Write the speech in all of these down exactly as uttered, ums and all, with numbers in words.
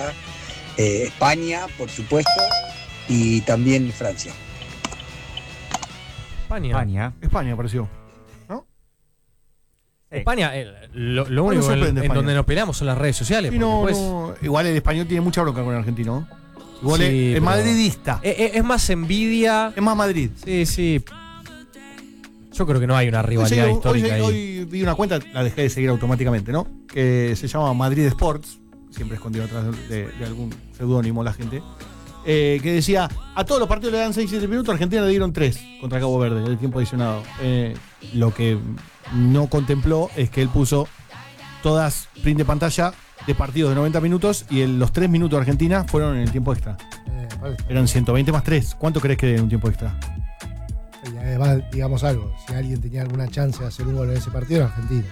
época, eh, España, por supuesto, y también Francia. España. España. España apareció. ¿No? España, eh, lo, lo único No en, sorprende en España. donde nos peleamos son las redes sociales. Y no, porque no, igual el español tiene mucha bronca con el argentino. Igual Sí, es, es pero- madridista. Es, es- es más envidia. Es más Madrid. Sí, sí. Yo creo que no hay una rivalidad Hoy, histórica hoy, ahí. hoy vi una cuenta, la dejé de seguir automáticamente, ¿no? Que se llama Madrid Sports, siempre escondido atrás de, de algún seudónimo la gente, eh, que decía, a todos los partidos le dan seis siete minutos, a Argentina le dieron tres contra Cabo Verde, el tiempo adicionado. Eh, lo que no contempló es que él puso todas print de pantalla de partidos de noventa minutos y el- los tres minutos de Argentina fueron en el tiempo extra. Eh, vale. Eran ciento veinte más tres. ¿Cuánto crees que en un tiempo extra? Y además, digamos algo, si alguien tenía alguna chance de hacer un gol en ese partido, era Argentina.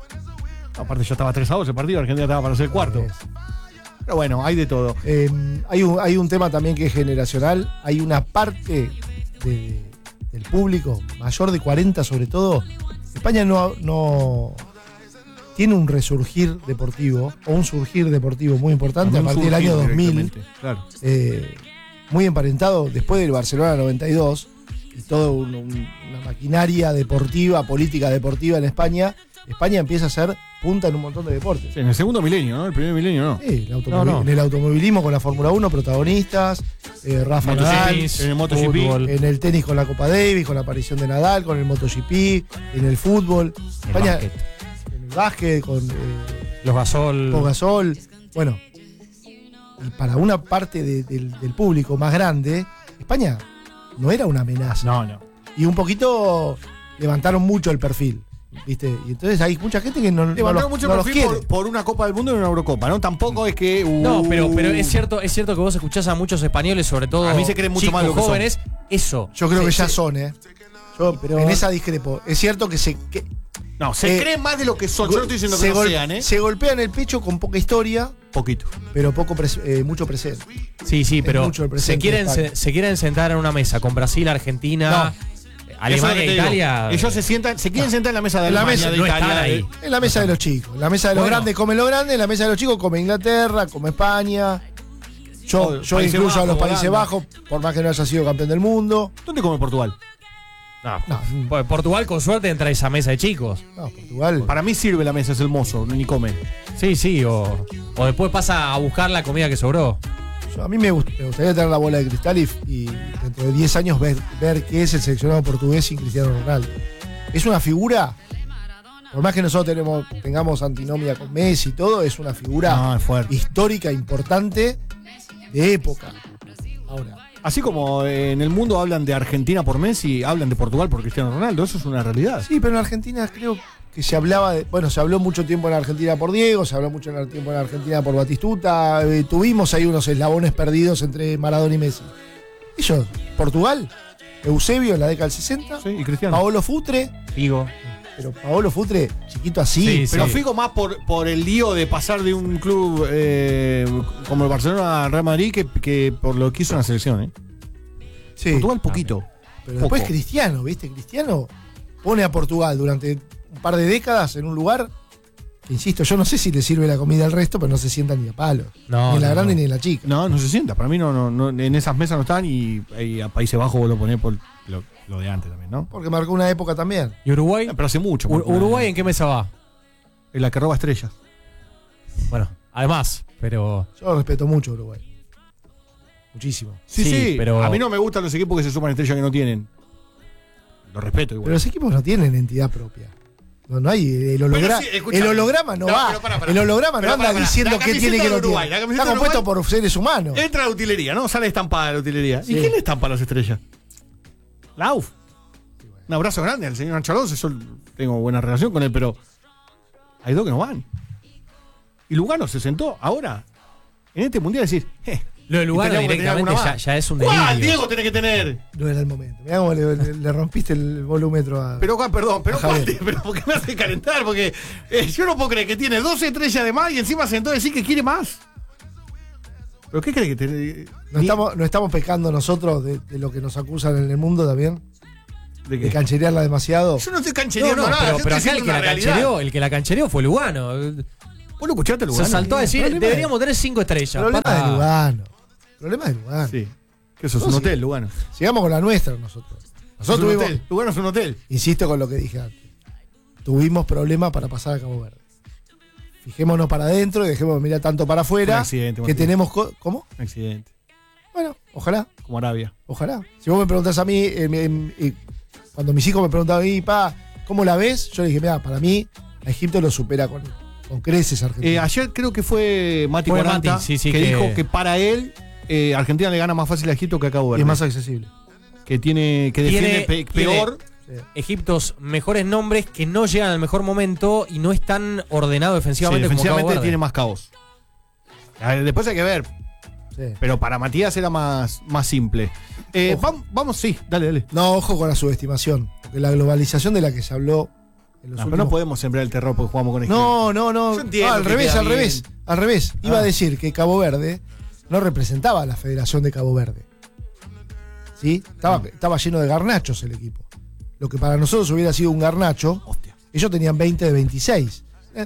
Aparte ya estaba tres a dos el partido, Argentina estaba para hacer el cuarto. Es. Pero bueno, hay de todo. Eh, hay, un, hay un tema también que es generacional. Hay una parte de- del público, mayor de cuarenta sobre todo. España no, no tiene un resurgir deportivo, o un surgir deportivo muy importante a Un partir del año surgir dos mil. directamente, Claro. eh, muy emparentado después del Barcelona noventa y dos y toda un- un- una maquinaria deportiva, política deportiva en España. España empieza a ser punta en un montón de deportes. Sí, en el segundo milenio, ¿no? El primer milenio no. Sí, el automovi- No, no. En el automovilismo con la Fórmula uno, protagonistas, eh, Rafa Nadal, En el MotoGP. fútbol. en el tenis con la Copa Davis, con la aparición de Nadal, con el MotoGP, en el fútbol, El España, básquet. en el básquet, con eh, Los Gasol. Pau Gasol. Bueno, y para una parte de- del, del público más grande, España no era una amenaza. No, no. Y un poquito levantaron mucho el perfil, ¿viste? Y entonces hay mucha gente que no, no Levantaron los, mucho no el los perfil quiere. por, por una Copa del Mundo y una Eurocopa, ¿no? Tampoco es que. uh, No, pero, pero es cierto, es cierto que vos escuchás a muchos españoles, sobre todo A mí se creen mucho chicos más de lo que son. jóvenes, eso. Yo creo Se- que ya se- son, ¿eh? Yo pero- en esa discrepo. Es cierto que se, que, No, se eh, creen más de lo que son. Yo no estoy diciendo que se, no gol- sean, ¿eh? se golpean el pecho con poca historia, Poquito. pero poco pres- eh, mucho presente. Sí, sí, Es pero mucho el se presente quieren, de España. se, se quieren sentar en una mesa con Brasil, Argentina, Alemania, Eso es lo que te digo. Italia. Ellos se sientan, se quieren sentar en la mesa de En la Alemania, mesa de no Italia. están ahí. de- En la mesa de los chicos. En la mesa de los Bueno. grandes comen los grandes, en la mesa de los chicos come Inglaterra, come España. Yo, Oh, yo Países incluyo a los Bajos, Países Holanda. Bajos, por más que no haya sido campeón del mundo. ¿Dónde come Portugal? No, No. pues Portugal con suerte entra a esa mesa de chicos. No, Portugal. Para mí sirve la mesa, es el mozo, ni come. Sí, sí, o, o después pasa a buscar la comida que sobró. Yo- a mí me, gust- me gustaría tener la bola de cristal y, y dentro de diez años ver, ver qué es el seleccionado portugués sin Cristiano Ronaldo. Es una figura, por más que nosotros tenemos, tengamos antinomia con Messi y todo, es una figura No, es fuerte. histórica, importante, de época. Ahora, Así como en el mundo hablan de Argentina por Messi, hablan de Portugal por Cristiano Ronaldo, eso es una realidad. sí, pero en Argentina creo que se hablaba de, bueno, se habló mucho tiempo en Argentina por Diego, se habló mucho en tiempo en Argentina por Batistuta, eh, tuvimos ahí unos eslabones perdidos entre Maradona y Messi. Ellos, Portugal, Eusebio en la década del sesenta, Sí, y Cristiano. Paolo Futre, Figo. pero Paolo Futre, chiquito así, Sí, Pero sí. Figo más por, por el lío de pasar de un club eh, como el Barcelona al Real Madrid que, que por lo que hizo una selección, ¿eh? sí, Portugal poquito. pero después poco. Cristiano, ¿viste? Cristiano pone a Portugal durante un par de décadas en un lugar que, insisto, yo no sé si le sirve la comida al resto, pero no se sientan ni a palo. No, ni en la no, grande no. ni en la chica. No, no se sienta. Para mí no, no, no en esas mesas no están y, y a Países Bajos vos lo ponés por lo, lo de antes también, ¿no? Porque marcó una época también. ¿Y Uruguay? Pero hace mucho. Ur- ¿Uruguay en qué mesa va? En la que roba estrellas. Bueno, además, pero... Yo respeto mucho a Uruguay. Muchísimo. Sí, Sí, sí, pero- a mí no me gustan los equipos que se suman estrellas que no tienen. Lo respeto igual. Pero los equipos no tienen entidad propia. No, no hay. El, hologra- Pero sí, escuchame. el holograma no, No, va. pero pará, pará. el holograma Pero no anda pará, pará. diciendo La qué tiene camiseta que no de Uruguay, tiene. la camiseta Está de compuesto Uruguay. por seres humanos. Entra la utilería, ¿no? Sale estampada la utilería. Sí. ¿Y quién le estampa las estrellas? La U F. Un abrazo grande al señor Nacho Alonso. Yo tengo buena relación con él, pero hay dos que no van. Y Lugano se sentó ahora, en este mundial, a decir, eh, Lo de Lugano teníamos que tener directamente alguna ya, más. ya es un ¿cuál delirio. Diego tiene que tener? No era el momento. Mirá cómo le, le- le rompiste el volúmetro a. Pero, Juan, perdón, pero, Javier. ¿cuál? pero ¿por qué me hace calentar? Porque eh, yo no puedo creer que tiene doce estrellas de más y encima sentó a decir que quiere más. ¿Pero qué cree que tiene? ¿No estamos, no estamos pecando nosotros de, de lo que nos acusan en el mundo también? ¿De De qué? cancherearla demasiado. Yo no estoy No, canchereando no, nada. pero, yo pero estoy acá el diciendo que, la una realidad. canchereó, el que la canchereó fue Lugano. ¿Vos lo escuchaste, Lugano? Se saltó a decir, Problema de- deberíamos tener cinco estrellas. Problema para- de Lugano. Problema de Lugano. Sí. Que eso es No, un sí. hotel, Lugano. Sigamos con la nuestra nosotros. Es Nosotros un tuvimos, hotel. Lugano es un hotel. insisto con lo que dije antes, tuvimos problemas para pasar a Cabo Verde. Fijémonos para adentro y dejemos de mirar tanto para Un afuera. accidente, un Que accidente. tenemos. co- ¿Cómo? Un accidente. Bueno, ojalá, Como Arabia. ojalá. Si vos me preguntás a mí, en- en- en- cuando mis hijos me preguntaban a mí, pa, ¿cómo la ves? Yo le dije, mira, para mí, a Egipto lo supera con, con creces Eh, Argentina. ayer creo que fue Mati Fue cuarenta Mati, sí, sí, que, que- dijo que para él eh, Argentina le gana más fácil a Egipto que a Cabo y Verde. es más accesible. Que tiene que Tiene- defiende pe- tiene- peor. Sí. Egiptos mejores nombres que no llegan al mejor momento y no están ordenados Sí, defensivamente, como Cabo defensivamente Verde. tiene más caos. A ver, después hay que ver. Sí. Pero para Matías era más, más simple. Eh, Ojo. vam- vamos, sí, dale, dale. No, ojo con la subestimación. Porque la globalización de la que se habló en los No, pero últimos no podemos sembrar el terror porque jugamos con Egipto. No, no, no. Yo entiendo No, al que revés, queda al bien. revés. Al revés. Iba Ah. a decir que Cabo Verde no representaba a la Federación de Cabo Verde. ¿Sí? Estaba, Mm. estaba lleno de garnachos el equipo. Lo que para nosotros hubiera sido un garnacho, Hostia. ellos tenían veinte de veintiséis. Eh,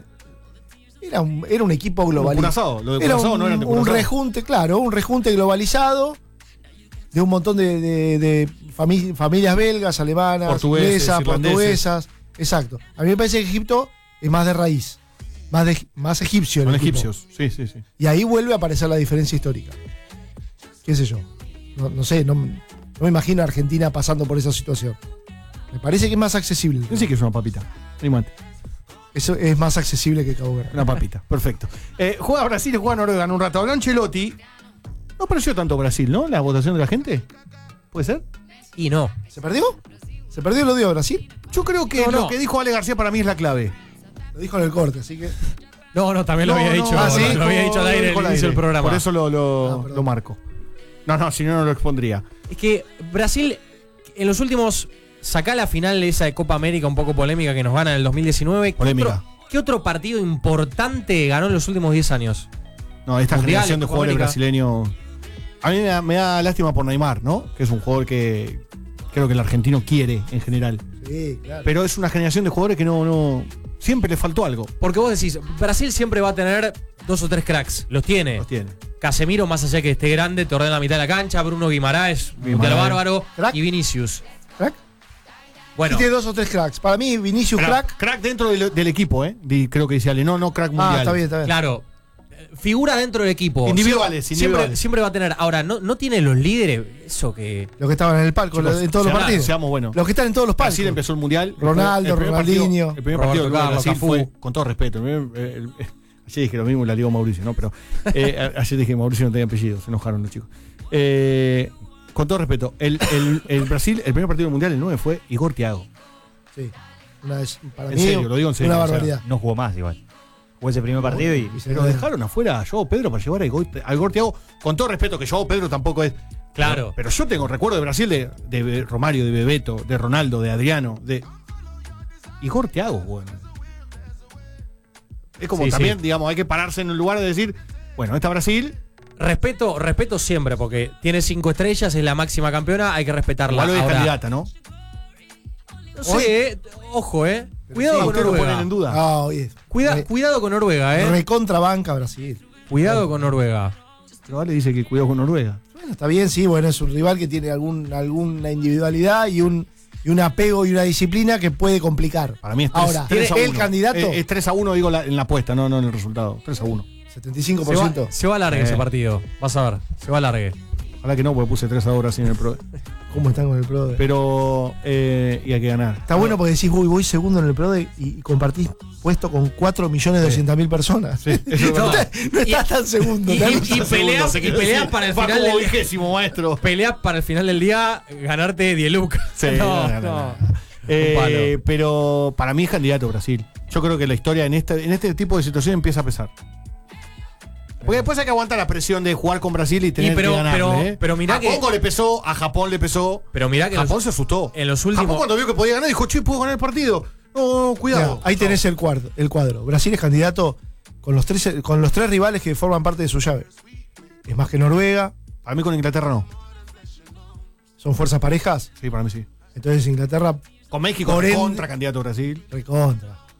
Era un, era un equipo globalizado. Curazao, lo de Era Curazao un, no eran de un Curazao. rejunte, claro, un rejunte globalizado de un montón de, de- de fami- familias belgas, alemanas, Portugueses, inglesas, irlandeses. portuguesas. Exacto. A mí me parece que Egipto es más de raíz, más, de, más egipcio. el Son equipo. egipcios. Sí, sí, sí. Y ahí vuelve a aparecer la diferencia histórica. ¿Qué sé yo? No, no sé, no, no me imagino a Argentina pasando por esa situación. Me parece que es más accesible. Yo sí que es una papita. Animate. Eso es más accesible que Cabo Verde. Una papita. Perfecto. Eh, juega Brasil y juega Noruega en un rato. Habló Ancelotti. No pareció tanto Brasil, ¿no? La votación de la gente. ¿Puede ser? Y no. ¿Se perdió? ¿Se perdió lo de Brasil? Yo creo que No, lo no. que dijo Ale García para mí es la clave. Lo dijo en el corte, así que. No, no, también lo No, había no, dicho. ah, ¿sí? Lo había dicho al aire Dijo al al inicio aire. del programa. Por eso lo, lo, Ah, perdón. lo marco. No, no, si no, no lo expondría. Es que Brasil, en los últimos. Sacá la final esa de Copa América un poco polémica que nos gana en el dos mil diecinueve. ¿Qué Polémica. otro, ¿Qué otro partido importante ganó en los últimos diez años? No, esta Mundial, generación de Copa jugadores América. brasileños. A mí me da, me da lástima por Neymar, ¿no? Que es un jugador que creo que el argentino quiere en general. Sí, claro. Pero es una generación de jugadores que no, no. Siempre le faltó algo. Porque vos decís, Brasil siempre va a tener dos o tres cracks. Los tiene. Los tiene. Casemiro, más allá que esté grande, te ordena la mitad de la cancha. Bruno Guimaraes, Mundial Guimaraes. Bárbaro. Crack. Y Vinicius. ¿Crack? Bueno, Tiene dos o tres cracks. Para mí, Vinicius Pero crack. Crack dentro del, del equipo, ¿eh? Di- creo que dice Ale. No, no crack mundial. Ah, está bien, está bien. claro. eh, Figura dentro del equipo. Individuales, Siempre, individuales. siempre va a tener. Ahora, ¿no, no tiene los líderes? Eso que. Los que estaban en el palco, Chicos, en todos los seamos- partidos. seamos buenos. Los que están en todos los palcos. Brasil empezó el mundial. Ronaldo, el primer Ronaldinho. Partido, el primer partido Roberto de Carlos, Brasil Cafú. fue, con todo respeto. el primer- el- el- ayer dije lo mismo y la digo Mauricio, ¿no? Pero eh, a- ayer dije Mauricio no tenía apellido, se enojaron los chicos. Eh, con todo respeto, el, el- el Brasil, el primer partido del mundial, el nueve, fue Igor Thiago. Sí. Una vez- para En mí, serio, lo digo en serio. una o sea, barbaridad. No jugó más igual. Jugó ese primer partido y. Y se Pero lo dejaron afuera a Joao Pedro para llevar a Igor, a Igor Thiago, con todo respeto, que Joao Pedro tampoco es. Claro. Pero, pero yo tengo recuerdo de Brasil de, de Romario, de Bebeto, de Ronaldo, de Adriano, de. Igor Thiago, bueno. Es como Sí, también, sí. digamos, hay que pararse en el lugar de decir, bueno, está Brasil, Respeto, respeto siempre, porque tiene cinco estrellas, es la máxima campeona, hay que respetarla. igual hoy es Ahora, candidata, ¿no? no sé, eh, ojo, eh. Cuidado Ah, con ustedes lo Noruega. ponen en duda. Ah, oye. Cuida- Re- cuidado con Noruega, eh. Recontrabanca Brasil. Cuidado con Noruega. Pero Vale dice que cuidado con Noruega. Bueno, está bien, sí, bueno, es un rival que tiene algún, alguna individualidad y un, y un apego y una disciplina que puede complicar. Para mí es tres, Ahora, tres a el uno. candidato, Es, es tres a uno, digo, la- en la apuesta, no, no en el resultado. tres a uno. setenta y cinco Se por va, ciento. se va a largue Eh. ese partido. Vas a ver, se va a largue. Ojalá que no, porque puse tres a dos así en el pro. ¿Cómo están con el Pro? Pero, eh, y hay que ganar. Está bueno porque decís, uy, voy segundo en el Pro y, y compartís puesto con cuatro millones doscientas mil personas. Sí, eso es no, verdad. te- no estás tan segundo. y- ¿no? y- No estás peleas- segundo. y peleas para el Va final como del- vigésimo, maestro. Peleas para el final del día, ganarte diez lucas. Sí, no, no, no, no. no. Eh, Un palo. pero para mí es candidato Brasil. Yo creo que la historia en este, en este tipo de situación empieza a pesar. Porque después hay que aguantar la presión de jugar con Brasil y tener Y pero- que ganarle. pero- ¿eh? pero mirá a que- Congo le pesó, a Japón le pesó. Pero mirá que Japón los- se asustó. en los últimos- Japón cuando vio que podía ganar dijo, che, puedo ganar el partido. No, cuidado. Mira, ahí tenés el cuadro, el cuadro. Brasil es candidato con los, tres, con los tres rivales que forman parte de su llave. Es más que Noruega, Para mí con Inglaterra no. son fuerzas parejas. Sí, para mí sí. Entonces Inglaterra Con México Por ende- contra candidato Brasil. recontra.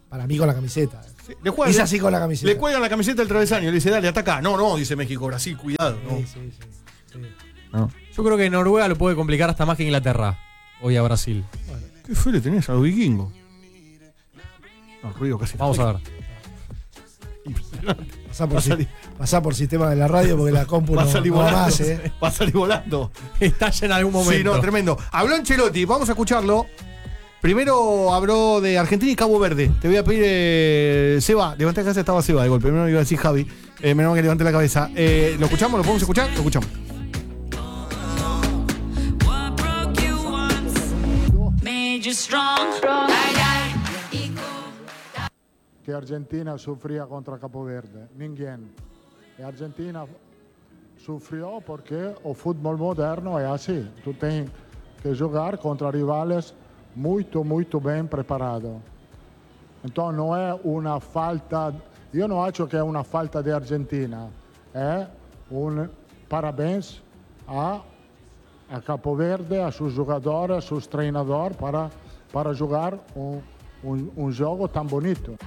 Para mí con la camiseta. Sí, le juegan, Es le- así con la camiseta. Le cuelgan la camiseta del travesaño, le dice, dale, ataca. No, no, dice México, Brasil, cuidado. No. Sí, sí, sí, sí. No. Yo creo que Noruega lo puede complicar hasta más que Inglaterra. Hoy a Brasil. ¿Qué fe le tenés a los vikingos? No, ruido casi. Vamos a ver. Pasá por, Va a si- salir- pasá por sistema de la radio porque la compu Va a no, salir no va volando. más, ¿eh? Va a salir volando. Estalla en algún momento. Sí, no, tremendo. Habló Ancelotti, vamos a escucharlo. Primero habló de Argentina y Cabo Verde. Te voy a pedir, eh, Seba, levanté la cabeza, estaba Seba de golpe. Primero iba a decir Javi. Eh, menos mal que levanté la cabeza. Eh, ¿Lo escuchamos? ¿Lo podemos escuchar? Lo escuchamos. What broke you once made you strong. Che Argentina soffriva contro Capo Verde, ninguém. E Argentina sofreu porque o futebol moderno é assim. Tu tem que jogar contra rivais muito, muito bem preparados. Então não é uma falta, eu não acho que é uma falta de Argentina. É um parabéns a, a Capo Verde, a seus jogadores, a seus treinadores para, para jogar um, um, um jogo tão bonito.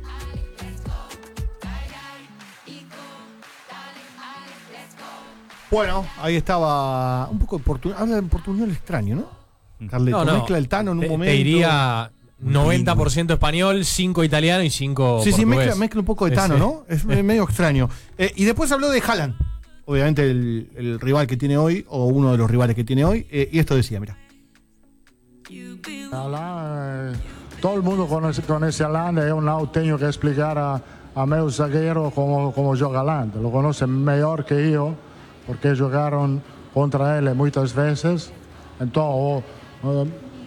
Bueno, ahí estaba un poco de portugués. Habla en portugués extraño, ¿no? Carleto, No, no. mezcla el Tano en un Te, momento. te diría noventa por ciento español, cinco italiano y cinco Sí, sí, portugués. mezcla, mezcla un poco de Sí, Tano, sí. ¿no? Es medio extraño. Eh, y después habló de Haaland. Obviamente el, el rival que tiene hoy, o uno de los rivales que tiene hoy. Eh, y esto decía, mira. Alain, eh, todo el mundo conoce, conoce a Alain, eu não tenho que explicar a, a meu zagueiro como, como joga Alain. Lo conoce melhor que eu, porque jogaram contra ele muitas vezes. Então, oh,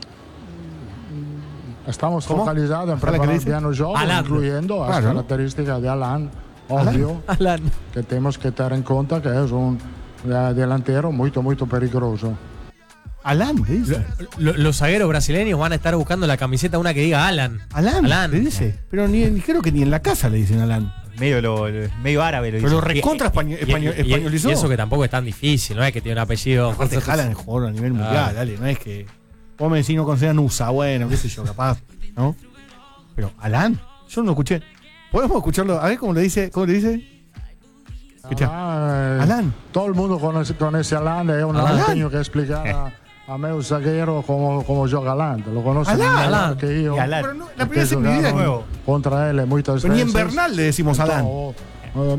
estamos ¿Cómo? focalizados em Fala que preparar dice. bem o jogo, Alain. incluindo as Claro, ¿no? características de Alain. Óbvio Alan. que temos que ter em conta que é um eh, delantero muito, muito perigoso. Alan, le dice. Lo- los zagueros brasileños van a estar buscando la camiseta una que diga Alan. Alan, Alan. le dice. Pero ni, ni creo que ni en la casa le dicen Alan. Medio, lo, lo- medio árabe lo Pero dice. lo recontra español, Y- y- español- y- y- españolizó. y eso que tampoco es tan difícil, no es que tiene un apellido. Aparte, Haaland es jugador a nivel Ah. mundial, dale. No es que. Vos me decís no consideran U S A, bueno, qué sé yo, capaz. ¿No? Pero Alan, yo no lo escuché. ¿Podemos escucharlo? A ver cómo le dice. ¿Cómo le dice? Escucha. Alain, Alan. todo el mundo conoce, conoce Alain, eu não Alan. tenho que explicar a, a meu zagueiro como, como joga Alain. Lo conoce Alan. melhor Alan. que eu. Y Alan. Pero no, la porque primera vez en mi vida que- jogaram contra ele muitas Pero ni en vezes. Bernal le decimos Alan. Então, eh,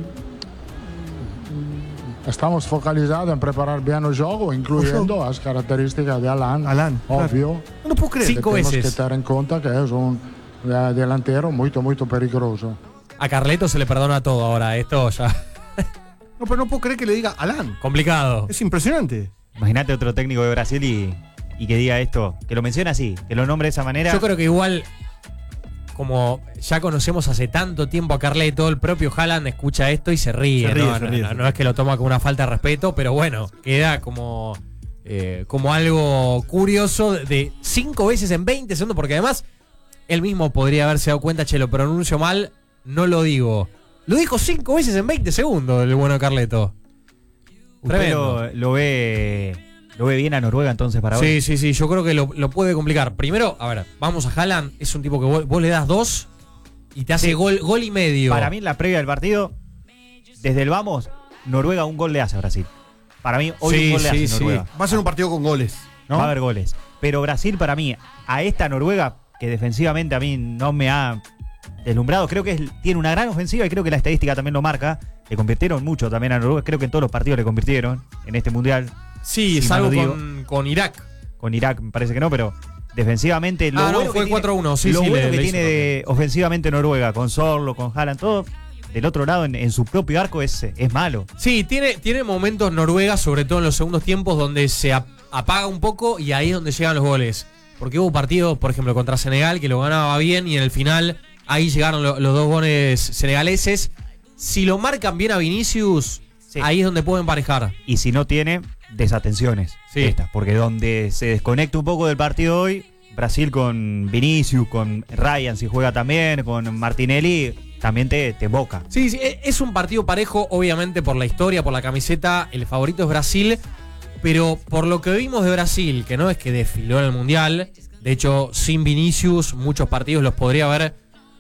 estamos focalizados em preparar bem o jogo, incluindo as características de Alain. Alan, Óbvio No lo puedo creer. Cinco que temos veces. que ter em conta que é um eh, delantero muito, muito perigoso. A Carleto se le perdona todo ahora, esto ya. No, pero no puedo creer que le diga Alan. Complicado. Es impresionante. Imagínate otro técnico de Brasil y, y que diga esto, que lo mencione así, que lo nombre de esa manera. Yo creo que igual, como ya conocemos hace tanto tiempo a Carleto, el propio Haaland escucha esto y se ríe. Se ríe, ¿no? se No, ríe, no- se no ríe. es que lo toma como una falta de respeto, pero bueno, queda como, eh, como algo curioso de cinco veces en veinte segundos, porque además él mismo podría haberse dado cuenta, che, lo pronuncio mal, no lo digo. Lo dijo cinco veces en veinte segundos el bueno Carleto. Usted Tremendo. lo, lo ve lo ve bien a Noruega entonces para hoy. Sí, sí, sí, yo creo que lo, lo puede complicar. Primero, a ver, vamos a Haaland, es un tipo que vos, vos le das dos y te hace Sí. gol, gol y medio. Para mí en la previa del partido, desde el vamos, Noruega un gol le hace a Brasil. Para mí hoy Sí, un gol le sí, hace sí. Noruega. Va a ser un partido con goles. ¿no? Va a haber goles. Pero Brasil para mí, a esta Noruega, que defensivamente a mí no me ha deslumbrado, creo que es- tiene una gran ofensiva y creo que la estadística también lo marca. Le convirtieron mucho también a Noruega, creo que en todos los partidos le convirtieron en este mundial. Sí, Sí, salvo mal lo con, con Irak. Con Irak me parece que no, pero defensivamente lo Ah, no, bueno fue que cuatro a uno, tiene, sí, lo sí, bueno le- que le tiene hizo de, ofensivamente Noruega, con Sorlo, con Haaland, todo, del otro lado en, en su propio arco es, es malo. Sí, tiene, tiene momentos Noruega, sobre todo en los segundos tiempos, donde se ap- apaga un poco y ahí es donde llegan los goles. Porque hubo partidos, por ejemplo, contra Senegal, que lo ganaba bien y en el final ahí llegaron lo- los dos goles senegaleses. Si lo marcan bien a Vinicius, Sí. ahí es donde pueden emparejar. Y si no tiene, desatenciones. Sí. Estas, porque donde se desconecta un poco del partido hoy, Brasil con Vinicius, con Ryan si juega también, con Martinelli, también te, te boca. Sí, sí, e- es un partido parejo, obviamente por la historia, por la camiseta, el favorito es Brasil, pero por lo que vimos de Brasil, que no es que desfiló en el Mundial, de hecho, sin Vinicius, muchos partidos los podría haber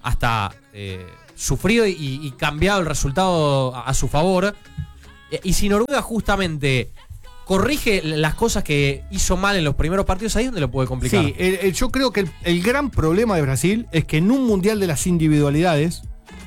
hasta eh, sufrido y, y cambiado el resultado a, a su favor. Eh, y si Noruega justamente corrige las cosas que hizo mal en los primeros partidos, ahí es donde lo puede complicar. Sí, el- el- yo creo que el, el gran problema de Brasil es que en un mundial de las individualidades,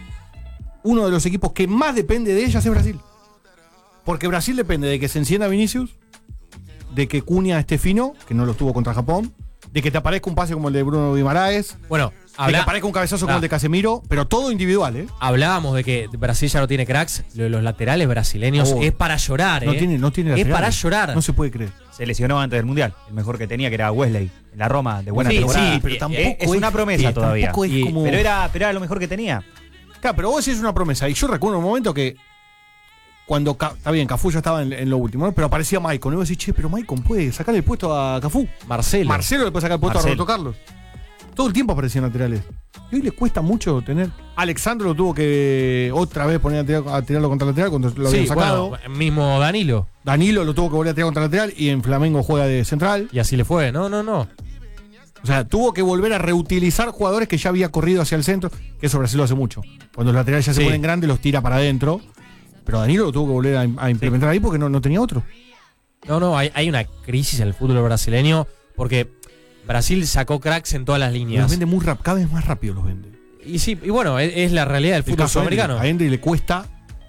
uno de los equipos que más depende de ellas es Brasil. Porque Brasil depende de que se encienda Vinicius, de que Cunha esté fino, que no lo tuvo contra Japón, de que te aparezca un pase como el de Bruno Guimaraes, Bueno, de que habla- aparezca un cabezazo como Ah. el de Casemiro, pero todo individual, ¿eh? hablábamos de que Brasil ya no tiene cracks. Lo de los laterales brasileños Oh. es para llorar, No ¿eh? tiene, no tiene es laterales. para llorar. No se puede creer. Se lesionó antes del Mundial. El mejor que tenía, que era Wesley, en la Roma, de buena Sí, temporada. sí, pero Eh, tampoco es, es una es- promesa eh, todavía. tampoco es Y- como- pero, era, pero era lo mejor que tenía. Claro, pero vos decís una promesa. Y yo recuerdo un momento que cuando, Ca- está bien, Cafú ya estaba en, en lo último, ¿no? Pero aparecía Maicon. Y vos decís, che, pero Maicon puede sacar el puesto a Cafú. Marcelo. Marcelo le puede sacar el puesto Marcelo. a Roberto Carlos. Todo el tiempo aparecían laterales. Y hoy le cuesta mucho tener. Alexandro lo tuvo que otra vez poner a, tirar- a tirarlo contra lateral cuando lo habían Sí, sacado. bueno, mismo Danilo. Danilo lo tuvo que volver a tirar contra lateral y en Flamengo juega de central. Y así le fue. No, no, no. O sea, tuvo que volver a reutilizar jugadores que ya había corrido hacia el centro, que eso Brasil lo hace mucho. Cuando los laterales ya se Sí. ponen grandes, los tira para adentro. Pero Danilo lo tuvo que volver a, a implementar ahí porque no, no tenía otro. No, no, hay, hay una crisis en el fútbol brasileño porque Brasil sacó cracks en todas las Los líneas. vende muy rápido, cada vez más rápido los vende. Y sí, y bueno, es, es la realidad del El fútbol caso de Endrick, sudamericano. a Endrick le cuesta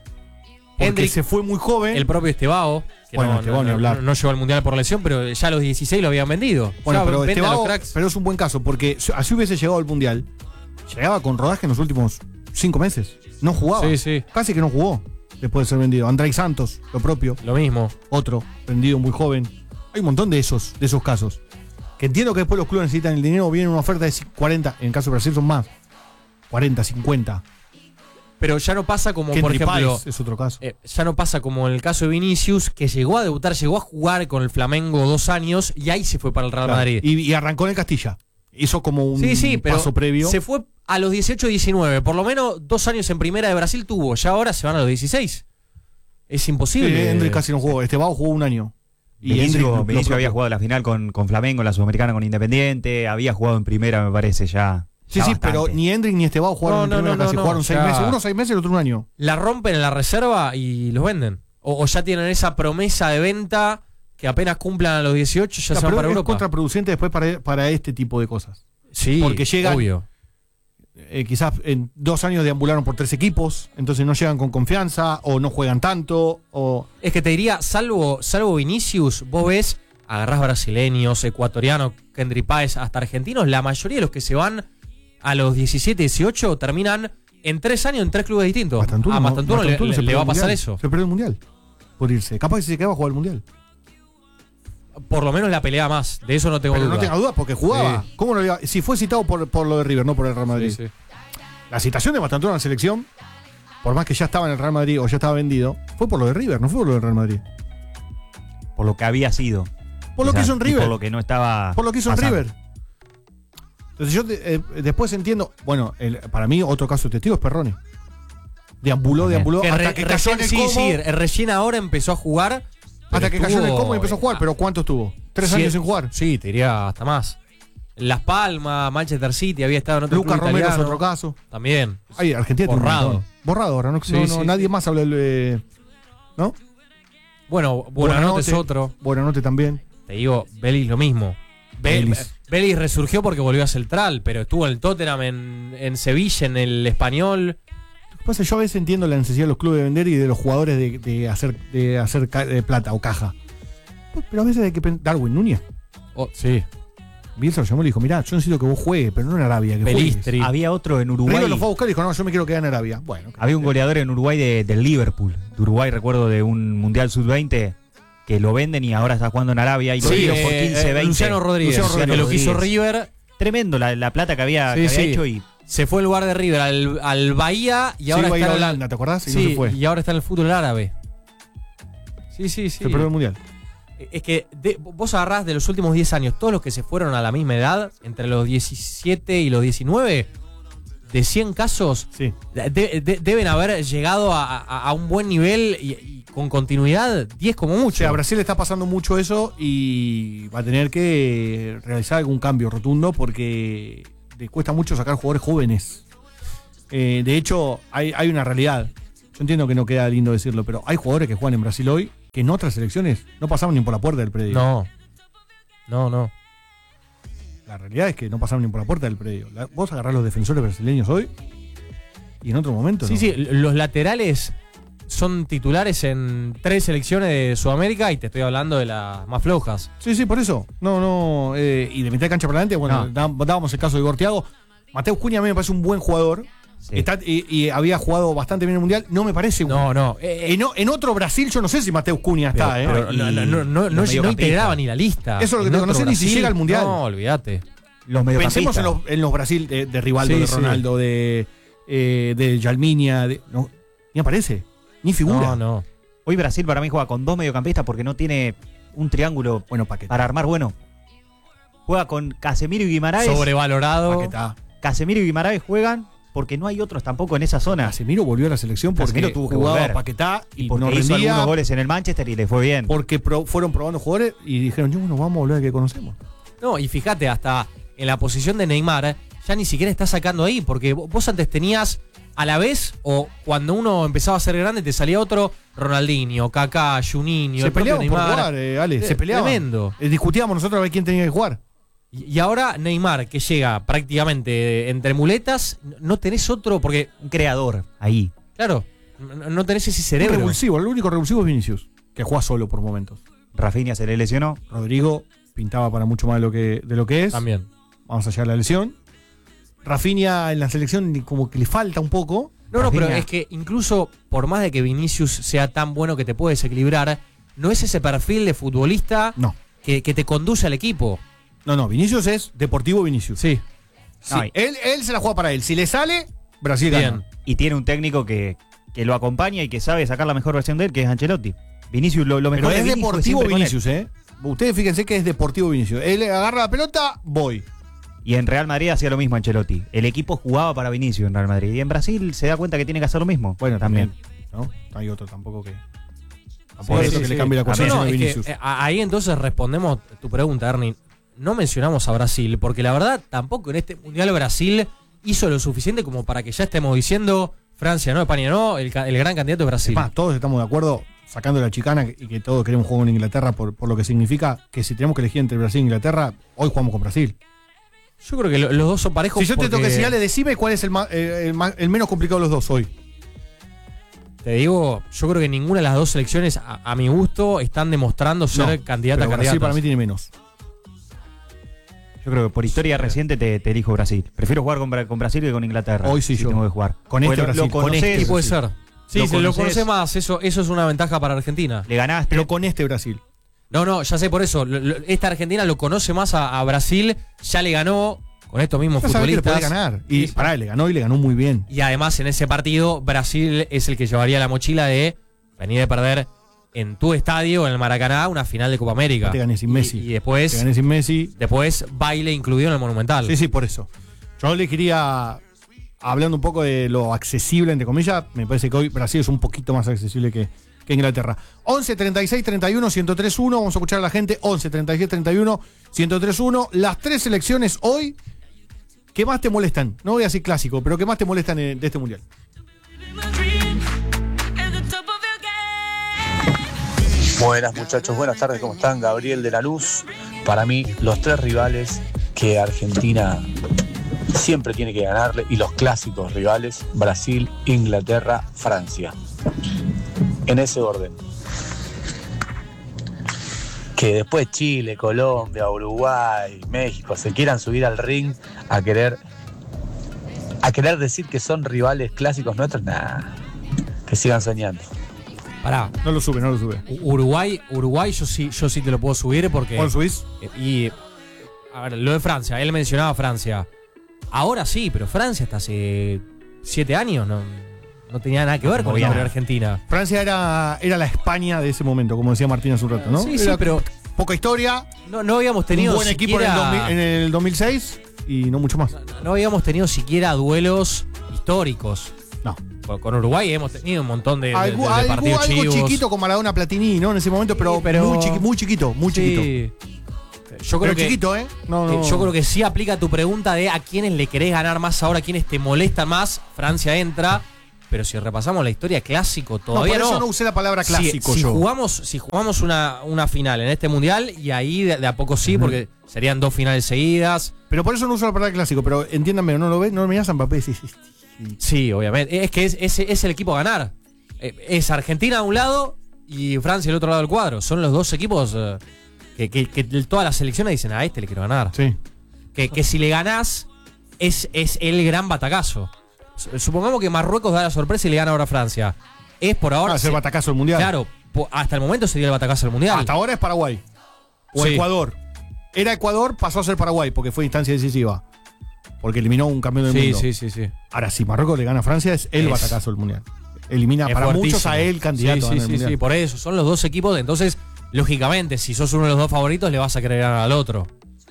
porque Endrick, se fue muy joven. el propio Estebao, que Bueno, no, Estebao no, ni hablar. no- no llegó al Mundial por lesión, pero ya a los dieciséis lo habían vendido. Bueno, Ya pero venden Estebao- los cracks. pero es un buen caso porque si- así hubiese llegado al Mundial. Llegaba con rodaje en los últimos cinco meses. No jugaba. Sí, sí, Casi que no jugó después de ser vendido. Andrei Santos, lo propio. lo mismo. Otro, vendido muy joven. Hay un montón de esos, de esos casos. Que entiendo que después los clubes necesitan el dinero, viene una oferta de cuarenta, en el caso de Brasil son más. cuarenta, cincuenta. Pero ya no pasa como, por Kendry ejemplo, Páez es otro caso. eh, ya no pasa como en el caso de Vinicius, que llegó a debutar, llegó a jugar con el Flamengo dos años y ahí se fue para el Real Claro. Madrid. Y, y arrancó en el Castilla. Hizo como un Sí, sí, pero paso previo. se fue a los dieciocho diecinueve. Por lo menos dos años en primera de Brasil tuvo. Ya ahora se van a los dieciséis. Es Sí, imposible. Endrick casi no jugó. Estebao jugó un año. Y Endrick Vinicius, lo- lo Vinicius había propio. jugado la final con, con Flamengo, la Sudamericana con Independiente, había jugado en primera, me parece, ya. Sí, ya sí, bastante. pero ni Endrick ni Estebao jugaron No, en no, primera no, casi. no, Jugaron no, seis ya- meses. Uno seis meses y el otro un año. La rompen en la reserva y los venden. O, o ya tienen esa promesa de venta que apenas cumplan a los dieciocho ya No, se van pero para es Europa. contraproducente después para, para este tipo de cosas. Sí, porque llegan- obvio. Eh, quizás en dos años deambularon por tres equipos, entonces no llegan con confianza o no juegan tanto. O Es que te diría, salvo, salvo Vinicius, vos ves, agarrás brasileños, ecuatorianos, Kendry Páez, hasta argentinos, la mayoría de los que se van a los diecisiete, dieciocho terminan en tres años en tres clubes distintos. Mastantuono, a Mastantuono le, Mastantuono le- se le perdió va a el pasar mundial. eso. Se perdió el mundial por irse. Capaz que si se quedaba a jugar el mundial. Por lo menos la pelea más, de eso no tengo Pero duda. no tenga dudas porque jugaba. Sí. ¿Cómo no le iba- Si fue citado por, por lo de River, no por el Real Madrid. Sí, sí. La citación de Mastantuono en la selección, por más que ya estaba en el Real Madrid o ya estaba vendido, fue por lo de River, no fue por lo del Real Madrid. Por lo que había sido. Por lo que Quizás, hizo en y River. Por lo que no estaba. Por lo que hizo en pasando. River. Entonces yo eh, después entiendo, bueno, el- para mí otro caso de testigo es Perrone. Deambuló, También. deambuló, Que hasta re- que cayó en recién- el sí, como, sí, eh, recién ahora empezó a jugar. hasta pero que cayó en el estuvo- como y empezó a jugar, pero ¿cuánto estuvo? ¿Tres Sí, años sin jugar? Sí, te diría hasta más. Las Palmas, Manchester City, había estado en otro Lucas club Romero es italiano. otro caso. También. Ay, Argentina tiene un Borrado. montón. Borrado ahora, no, Sí, no, sí, no, nadie sí. más habla de. ¿No? Bueno, Buenanote es Buenanote. otro. Buenanote también. Te digo, Belis lo mismo. Be- Belis. Belis resurgió porque volvió a Central, pero estuvo en el Tottenham, en, en Sevilla, en el Español. Lo que pasa es que yo a veces entiendo la necesidad de los clubes de vender y de los jugadores de, de hacer, de hacer ca- de plata o caja. Pero a veces hay que pensar. Darwin Núñez. Oh, sí. Bielsa lo llamó y le dijo: mirá, yo necesito que vos juegues, pero no en Arabia. Que juegues. Pelistri. Había otro en Uruguay. River lo fue a buscar y dijo: no, yo me quiero quedar en Arabia. Bueno, Había un goleador en Uruguay de, del Liverpool. De Uruguay, recuerdo, de un Mundial sub veinte que lo venden y ahora está jugando en Arabia y lo Sí, vendieron por eh, quince, eh, veinte. Luciano Rodríguez, Luciano que lo que hizo Rodríguez. River. Tremendo la, la plata que había, Sí, que había sí. hecho y Se fue en lugar de River al, al Bahía y y ahora ahora iba a ir está a en el- Holanda, ¿te acordás? Y sí, no se fue. y ahora está en el fútbol árabe. Sí, sí, sí. Se perdió el mundial. Es que de- vos agarrás de los últimos diez años, todos los que se fueron a la misma edad, entre los diecisiete y los diecinueve, de cien casos, Sí. de- de- deben haber llegado a, a- a un buen nivel y, y con continuidad, diez como O mucho. sea, a Brasil le está pasando mucho eso y va a tener que realizar algún cambio rotundo porque le cuesta mucho sacar jugadores jóvenes. Eh, de hecho, hay, hay una realidad. Yo entiendo que no queda lindo decirlo, pero hay jugadores que juegan en Brasil hoy que en otras selecciones no pasaban ni por la puerta del predio. No. No, no. La realidad es que no pasaron ni por la puerta del predio. La- vos agarrás los defensores brasileños hoy y en otro momento Sí, no. sí, los laterales son titulares en tres selecciones de Sudamérica y te estoy hablando de las más flojas. Sí, sí, por eso. No, no. eh, y de mitad de cancha para adelante, bueno, No. dá- dábamos el caso de Igor Thiago. Mateus Cunha a mí me parece un buen jugador. Sí. Está, y, y había jugado bastante bien en el Mundial. No me parece un- No, no. eh, En, o- en otro Brasil, yo no sé si Mateus Cunha está, pero, ¿eh? pero Y no, no, no, no, no, los no mediocampistas. integraba ni la lista. Eso es lo que En te digo, no otro sé ni si Brasil, llega al Mundial. No, olvídate. Los Pensemos mediocampistas. en los, en los Brasil de, de Rivaldo, Sí, de sí. Ronaldo, de, eh, de Yalminia. De, no, ni aparece. Ni figura. No, no. Hoy Brasil para mí juega con dos mediocampistas porque no tiene un triángulo Bueno, Paquetá. para armar bueno. Juega con Casemiro y Guimaraes. Sobrevalorado. Paquetá. Casemiro y Guimaraes juegan porque no hay otros tampoco en esa zona. Casemiro volvió a la selección porque Casemiro tuvo que jugaba volver. Paquetá y, Y porque no hizo rendía. algunos goles en el Manchester y le fue bien. Porque pro- fueron probando jugadores y dijeron, yo, bueno, vamos a volver a que conocemos. No, y fíjate, hasta en la posición de Neymar, ya ni siquiera está sacando ahí, porque vo- vos antes tenías a la vez, o cuando uno empezaba a ser grande, te salía otro Ronaldinho, Kaká, Juninho, Se el propio peleaban por Neymar. jugar, eh, Ale, Eh, se peleaban. tremendo. Eh, discutíamos nosotros a ver quién tenía que jugar. Y y ahora Neymar, que llega prácticamente entre muletas, no tenés otro, porque, Un creador ahí. claro, no no tenés ese Un cerebro. revulsivo, el único revulsivo es Vinicius, que juega solo por momentos. Rafinha se le lesionó. Rodrigo pintaba para mucho más de lo que, de lo que es. También. Vamos a llegar a la lesión. Rafinha en la selección como que le falta un poco. No, no, pero Rafinha. es que incluso por más de que Vinicius sea tan bueno que te puede desequilibrar, no es ese perfil de futbolista No, que, que te conduce al equipo. no, no. Vinicius es Deportivo Vinicius. Sí. Sí, No, y- él, él se la juega para él. Si le sale, Brasil Bien. gana. Y tiene un técnico que, que lo acompaña y que sabe sacar la mejor versión de él, que es Ancelotti. Vinicius, lo, lo Pero mejor de es Vini fue Deportivo siempre con él. Vinicius, ¿eh? Ustedes fíjense que es Deportivo Vinicius. Él agarra la pelota, voy. Y en Real Madrid hacía lo mismo Ancelotti. El equipo jugaba para Vinicius en Real Madrid. Y en Brasil se da cuenta que tiene que hacer lo mismo. Bueno, también. ¿No? No hay otro tampoco que. Tampoco hay Sí, otro sí, que le sí. cambie la A mí No, concepción no, de es que, Vinicius. eh, a- ahí entonces respondemos tu pregunta, Ernie. No mencionamos a Brasil, porque la verdad tampoco en este Mundial Brasil hizo lo suficiente como para que ya estemos diciendo Francia no, España no, el, ca- el gran candidato es Brasil. Es más, todos estamos de acuerdo, sacando la chicana y que todos queremos jugar en Inglaterra por, por lo que significa que si tenemos que elegir entre Brasil e Inglaterra, hoy jugamos con Brasil. Yo creo que lo- los dos son parejos. Si yo te porque, tengo que decir, Ale, decime cuál es el, más, eh, el, más- el menos complicado de los dos hoy. te digo, yo creo que ninguna de las dos selecciones, a, a mi gusto, están demostrando ser No, candidata a Pero Brasil candidatas. para mí tiene menos. Yo creo que por historia reciente te, te elijo Brasil. Prefiero jugar con, Bra- con Brasil que con Inglaterra. Hoy sí si yo. tengo que jugar. Con Porque este lo- Brasil, lo con conocés, este Sí, puede Brasil. ser. Sí, Lo se lo conocés. conoce más, eso, eso es una ventaja para Argentina. Le ganaste. Pero con este Brasil. No, no, ya sé por eso. Lo- lo- esta Argentina lo conoce más a, a Brasil, ya le ganó con estos mismos Ya sabés que le puede futbolistas. ganar. Y Sí. pará, le ganó y le ganó muy bien. Y además en ese partido Brasil es el que llevaría la mochila de venir de perder en tu estadio, en el Maracaná, una final de Copa América. Te gané sin Y- Messi. Y, Te después, gané sin Messi. después baile incluido en el Monumental. Sí, sí, por eso. Yo le quería, hablando un poco de lo accesible, entre comillas, me parece que hoy Brasil es un poquito más accesible que, que Inglaterra. once, treinta y seis, treinta y uno, ciento tres uno, vamos a escuchar a la gente, once, treinta y seis, treinta y uno, ciento tres uno. Las tres selecciones hoy que más te molestan, no voy a decir clásico, pero que más te molestan eh, de este Mundial. Buenas muchachos, buenas tardes, ¿cómo están? Gabriel de la Luz. Para mí, los tres rivales que Argentina siempre tiene que ganarle y los clásicos rivales, Brasil, Inglaterra, Francia. En ese orden. Que después Chile, Colombia, Uruguay, México se quieran subir al ring a querer a querer decir que son rivales clásicos nuestros, nada. Que sigan soñando. Pará, No lo sube, no lo sube. U- Uruguay, Uruguay yo sí, yo sí te lo puedo subir porque. ¿Cuál subís? Eh, Y a ver, lo de Francia, él mencionaba Francia. Ahora sí, pero Francia hasta hace siete años no, no tenía nada que ver con la movía. Argentina. Francia era, era la España de ese momento, como decía Martín hace un rato, ¿no? Sí, sí, Era pero poca historia, no, no habíamos tenido un buen equipo en el, siquiera- dos mil en el dos mil seis y no mucho más. no habíamos tenido siquiera duelos históricos. No. Con, con Uruguay hemos tenido un montón de, de- Algo, de- de algo- partidos algo chivos. chiquito con Maradona Platini, ¿no? En ese momento, pero, Sí, pero- muy, chiqui- muy chiquito, muy chiquito. Sí. yo creo Pero que chiquito, ¿eh? No, no. Eh, yo creo que sí aplica tu pregunta de a quiénes le querés ganar más ahora, a quiénes te molestan más. Francia entra, pero si repasamos la historia, clásico todavía no. no. Por eso no usé la palabra clásico si, si yo. jugamos, si jugamos una, una final en este mundial, y ahí de, de a poco sí, uh-huh. porque serían dos finales seguidas. Pero por eso no uso la palabra clásico, pero entiéndanme, no lo ves, no lo mirás a Mbappé, sí, sí, sí. Sí, obviamente. Es que es, es, es el equipo a ganar. Es Argentina a un lado y Francia al otro lado del cuadro. Son los dos equipos eh, que, que, que todas las selecciones dicen, a este le quiero ganar. Sí. Que, que si le ganás, es, es el gran batacazo. Supongamos que Marruecos da la sorpresa y le gana ahora a Francia. Es por ahora. Ah, es el batacazo del mundial. Claro, po, hasta el momento sería el batacazo del mundial. Hasta ahora es Paraguay. O Sí. Ecuador. Era Ecuador, pasó a ser Paraguay porque fue instancia decisiva. Porque eliminó un campeón del Sí, mundo. sí, sí, sí. Ahora, si Marruecos le gana a Francia, es el Es- batacazo del mundial. Elimina Es para fuertísimo. muchos a él candidato Sí, a sí, ganar el sí, mundial. sí, por eso. Son los dos equipos. Entonces, lógicamente, si sos uno de los dos favoritos, le vas a querer ganar al otro.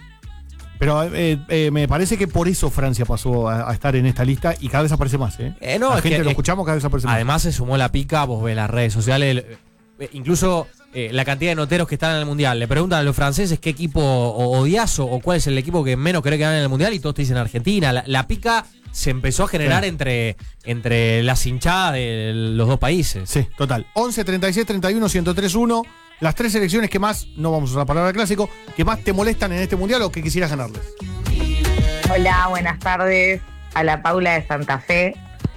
Pero eh, eh, me parece que por eso Francia pasó a, a estar en esta lista y cada vez aparece más. ¿eh? Eh, no, La es gente que- lo es- escuchamos, cada vez aparece más. Además, se sumó la pica. Vos ves las redes sociales. eh, Incluso eh, la cantidad de noteros que están en el mundial. Le preguntan a los franceses qué equipo o- odias o, o cuál es el equipo que menos querés que gane en el mundial y todos te dicen Argentina. La, la pica se empezó a generar Sí. entre, entre las hinchadas de los dos países. Sí, total. once, treinta y seis, treinta y uno, ciento tres, uno. Las tres selecciones que más, no vamos a usar la palabra clásico, que más te molestan en este mundial o que quisieras ganarles. Hola, buenas tardes. A la Paula de Santa Fe.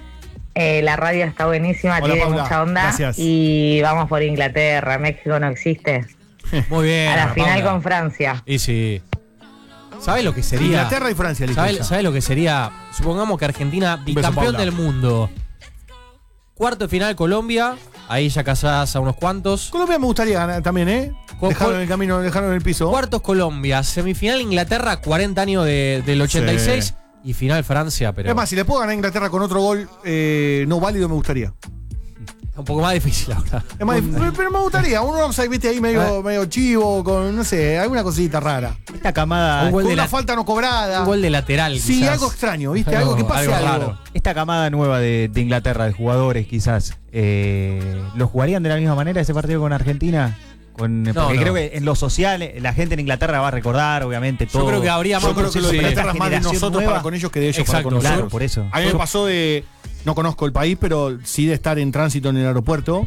Eh, la radio está buenísima, Hola, tiene Paula. mucha onda. Gracias. Y vamos por Inglaterra. México no existe. Muy bien. A la Ana final Paula. con Francia. Y sí. ¿Sabes lo que sería? Inglaterra y Francia, elijo ¿Sabes esa. ¿sabe lo que sería? Supongamos que Argentina, beso, bicampeón Paula. del mundo. Cuarto de final Colombia. Ahí ya casás a unos cuantos. Colombia me gustaría ganar también, ¿eh? Co- Dejaron co- en el camino, dejaron en el piso. Cuartos Colombia. Semifinal Inglaterra, cuarenta años de- del ochenta y seis. Sí. Y final Francia, pero Es más, si le puedo ganar a Inglaterra con otro gol eh, no válido, me gustaría. un poco más difícil ahora. Es más, pero, pero me gustaría. Un offside, viste, ahí medio, Ah. medio chivo, con, no sé, alguna cosita rara. Esta camada, Un gol Con de una la- falta no cobrada. Un gol de lateral. Sí, quizás. algo extraño, viste, algo que pase Algo algo. raro. esta camada nueva de, de Inglaterra, de jugadores quizás, eh, ¿los jugarían de la misma manera ese partido con Argentina? Con, No, porque no. creo que en lo social, eh, la gente en Inglaterra va a recordar, obviamente, todo. Yo creo que habría Yo más creo que lo de sí. Inglaterra es más de generación nosotros nueva. para con ellos que de ellos para Exacto, con Claro, nosotros. por eso. A mí me pasó de. No conozco el país, pero sí de estar en tránsito en el aeropuerto.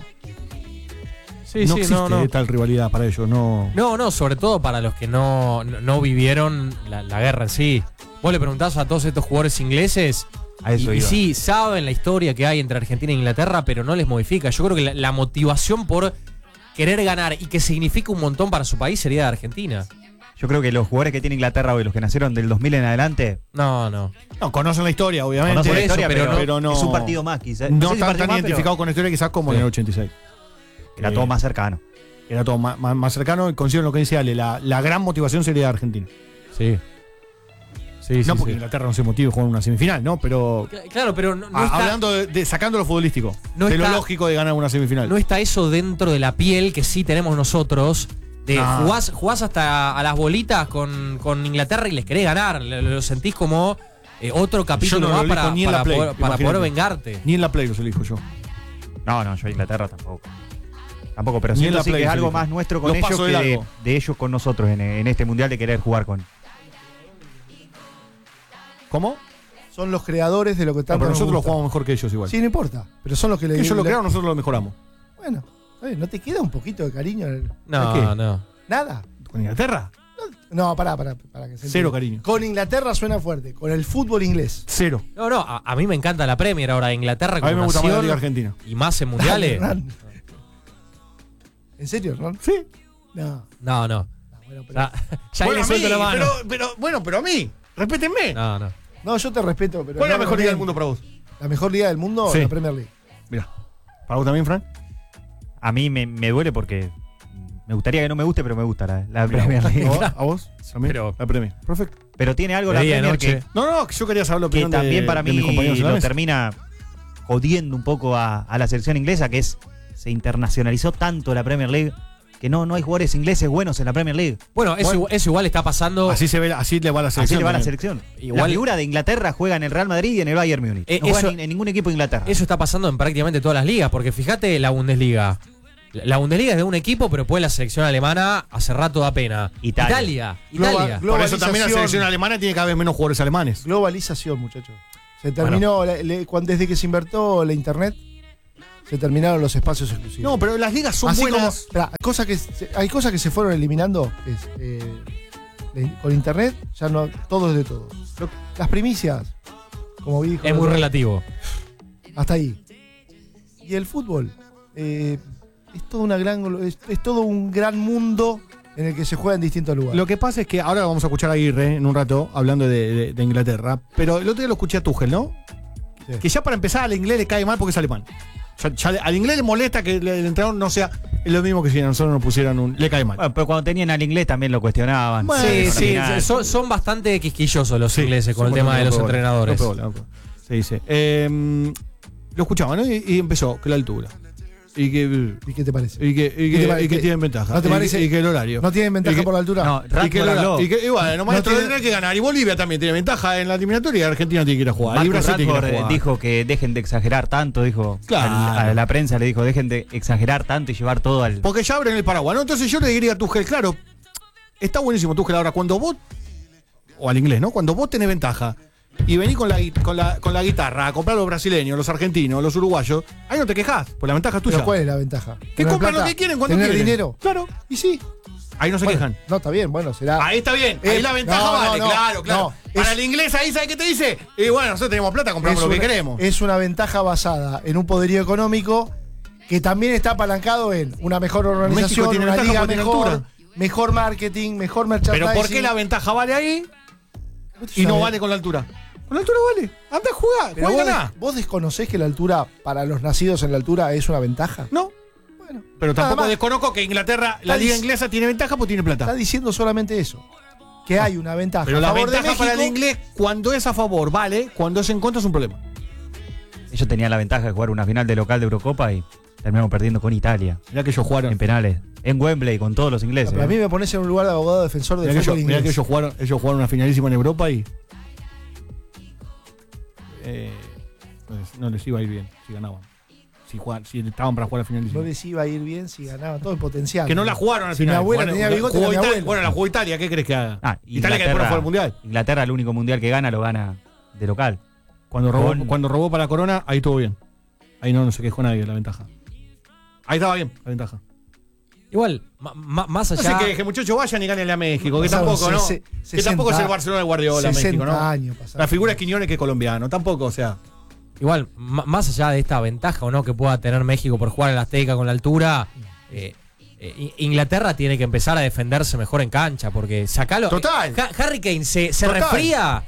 Sí, no sí, existe no, no. tal rivalidad para ellos, no. No, no, sobre todo para los que no, no, no vivieron la, la guerra en sí. Vos le preguntás a todos estos jugadores ingleses A eso y, y iba. sí, saben la historia que hay entre Argentina e Inglaterra, pero no les modifica. Yo creo que la, la motivación por querer ganar y que significa un montón para su país sería de Argentina. Yo creo que los jugadores que tiene Inglaterra hoy, los que nacieron del dos mil en adelante, No, no. No, conocen la historia, obviamente. conocen la eso, historia, pero pero, no- pero no- es un partido más, quizás. No sé si están partido tan más, pero identificados con la historia quizás como Sí. en el ochenta y seis. Era Eh, todo más cercano. Era todo más, más- más cercano y considero lo que dice Ale. La, la gran motivación sería de Argentina. Sí. Sí, sí, no porque sí. Inglaterra no se motive jugar una semifinal, ¿no? Pero Cl- Claro, pero no, no a- está, hablando de, de- sacando lo futbolístico, No de está- lo lógico de ganar una semifinal. no está eso dentro de la piel que sí tenemos nosotros. De Ah. jugás, jugás hasta a las bolitas con, con Inglaterra y les querés ganar. Lo, lo sentís como eh, otro capítulo no lo más elijo para, ni en la para Play, poder, para imagínate. poder vengarte. Ni en la Play los elijo yo. No, no, yo Inglaterra tampoco. Tampoco, pero Ni en siento la sí Play que es se algo elijo. más nuestro con Los ellos paso que de de, largo. de ellos con nosotros en, en este mundial de querer jugar con. ¿Cómo? Son los creadores de lo que No, tanto pero nos nosotros lo gusta. jugamos mejor que ellos igual. Sí, no importa. Pero son los que le ellos lo le- crearon, nosotros lo mejoramos. Bueno, está bien, ¿no te queda un poquito de cariño? en el- No, ¿Qué? no. Nada. ¿Con Inglaterra? No, pará, pará, pará que se Cero entienda. cariño. Con Inglaterra suena fuerte. Con el fútbol inglés. Cero. No, no, a, a mí me encanta la Premier ahora, Inglaterra A como mí me gusta más la nación, Liga Argentina. y más en mundiales. Hernán. ¿En serio, Hernán? Sí. No. No, no. No, bueno, pero- Ya, ya ahí Bueno, le a suelto mí, la mano. Pero, pero, bueno, pero a mí. Respétenme. No, no. no, yo te respeto, pero. ¿Cuál es la no, mejor no, liga no. del mundo para vos? ¿La mejor liga del mundo? Sí. La Premier League. Mira. ¿Para vos también, Fran? A mí me, me duele porque me gustaría que no me guste, pero me gusta la, la Mira, Premier League. ¿A vos? ¿A vos? ¿También? Pero- la Premier. Perfecto. Pero tiene algo la De día y Premier noche. que, No, no, yo quería saber la que opinión de- también para de mí mis compañeros en la lo mesa. termina jodiendo un poco a, a la selección inglesa, que es se internacionalizó tanto la Premier League que no, no hay jugadores ingleses buenos en la Premier League. Bueno, eso, Bueno. eso igual está pasando. Así se ve, así le va a la Así selección. le va a la también. selección. Igual- La figura de Inglaterra juega en el Real Madrid y en el Bayern Múnich. Eh, no juega eso- ni- en ningún equipo de Inglaterra. Eso está pasando en prácticamente todas las ligas, porque fíjate la Bundesliga. La Bundesliga es de un equipo, pero después la selección alemana hace rato da pena. Italia. Italia. Global- Italia. global- Por eso también la Globalización. selección alemana tiene cada vez menos jugadores alemanes. Globalización, muchachos. Se terminó, la- le- cuando, desde que se invertó la internet, se terminaron los espacios exclusivos. No, pero las ligas son Así buenas. como, esperá, hay, cosas que se, hay cosas que se fueron eliminando, que es, eh, de- con internet, ya no, todo es de todo. Lo- las primicias, como vi, Es muy relativo. hasta ahí. Y el fútbol, eh, es todo una gran, es, es todo un gran mundo en el que se juega en distintos lugares. Lo que pasa es que ahora vamos a escuchar a Aguirre en un rato hablando de, de- de Inglaterra, pero el otro día lo escuché a Tuchel, ¿no? Sí. Que ya para empezar al inglés le cae mal porque es alemán. Ya- ya le- al inglés le molesta que el, el entrenador no sea es lo mismo que si a nosotros nos pusieran un... Le cae mal. Bueno, pero cuando tenían al inglés también lo cuestionaban. Bueno, Sí, Al sí, final- son, son bastante quisquillosos los Sí, ingleses con sí, el tema bueno, de no los pegó, entrenadores. no pegó, no pegó. Se dice. Eh, lo escuchaba, ¿no? Y, y empezó, que la altura. Y que... ¿Y qué te parece? Y que, y ¿Qué que, te pare- y que qué- tienen ventaja. ¿No te Y que- parece? Y que el horario. ¿No tienen ventaja Y que- por la altura? No, Y Ratcliffe que, el habló. hora- y que- y bueno, maestro, tiene- tiene que ganar. Y Bolivia también tiene ventaja en la eliminatoria y Argentina tiene que ir a jugar. y Marcus Brasil tiene que ir a Rashford jugar. dijo que dejen de exagerar tanto, dijo. Claro. al- A la prensa le dijo, dejen de exagerar tanto y llevar todo al... Porque ya abren el paraguas, ¿no? Entonces yo le diría a Tuchel, claro, está buenísimo Tuchel ahora, cuando vos, o al inglés, ¿no? Cuando vos tenés ventaja y venís con la, gui- con la, con la guitarra a comprar los brasileños, los argentinos, los uruguayos, ahí no te quejás, pues la ventaja es tuya. ¿Pero cuál es la ventaja? Que ¿Tener compran lo plata? que quieren cuando ¿Tener quieren. dinero? Claro. Y sí. Ahí no se Bueno, quejan. No, está bien, bueno, será. Ahí está bien, ahí Eh, la ventaja no, no, vale, no, claro, claro. no, Para es- el inglés ahí, ¿sabes qué te dice? Y bueno, nosotros tenemos plata, compramos es lo que una- queremos. Es una ventaja basada en un poderío económico que también está apalancado en una mejor organización, tiene una ventaja liga porque tiene mejor, altura. mejor marketing, mejor merchandising. Pero ¿por qué la ventaja vale ahí y no vale con la altura? Con la altura vale. Anda a jugar, Pero juega y vos, ganá. des- vos desconocés que la altura, para los nacidos en la altura, es una ventaja. No. Bueno, Pero nada tampoco más. desconozco que Inglaterra, la Está liga dic- inglesa tiene ventaja porque tiene Está plata. diciendo solamente eso. Que hay una ventaja Pero a la favor de ventaja para el México. inglés, cuando es a favor, vale. Cuando es en contra, es un problema. Ellos tenían la ventaja de jugar una final de local de Eurocopa y terminamos perdiendo con Italia. Mirá que ellos En jugaron. penales. En Wembley, con todos los ingleses. Pero a ¿eh? mí me pones en un lugar de abogado defensor del Mirá que, fútbol ellos, mirá inglés. que ellos jugaron, ellos jugaron una finalísima en Europa y. eh, no, les, no les iba a ir bien si ganaban. Si, jugaban, si estaban para jugar la finalísima. No les iba a ir bien si ganaban todo el potencial. Que no la jugaron al Si mi final. abuela Jugaron- tenía bigote, jugó era mi Italia- abuela. Bueno, la jugó Italia, ¿qué crees que haga? Ah, Italia que después no fue al mundial. Inglaterra, el único mundial que gana, lo gana de local. Cuando robó, Con- cuando robó para la corona, ahí estuvo bien. Ahí no, no se quejó nadie de la ventaja. Ahí estaba bien, la ventaja. Igual, ma- ma- más No allá. se queje, muchachos, vayan y ganen a México, que Pasaron tampoco, ¿no? sese- Que tampoco es el sesenta Barcelona de Guardiola, México, sesenta ¿no? años pasaron. La figura es Quiñones que es colombiano, tampoco, o sea. Igual, ma- más allá de esta ventaja o no que pueda tener México por jugar en la Azteca con la altura, eh, eh, I- Inglaterra tiene que empezar a defenderse mejor en cancha, porque sacalo. Total. Ha- Harry Kane se, se Total. refría.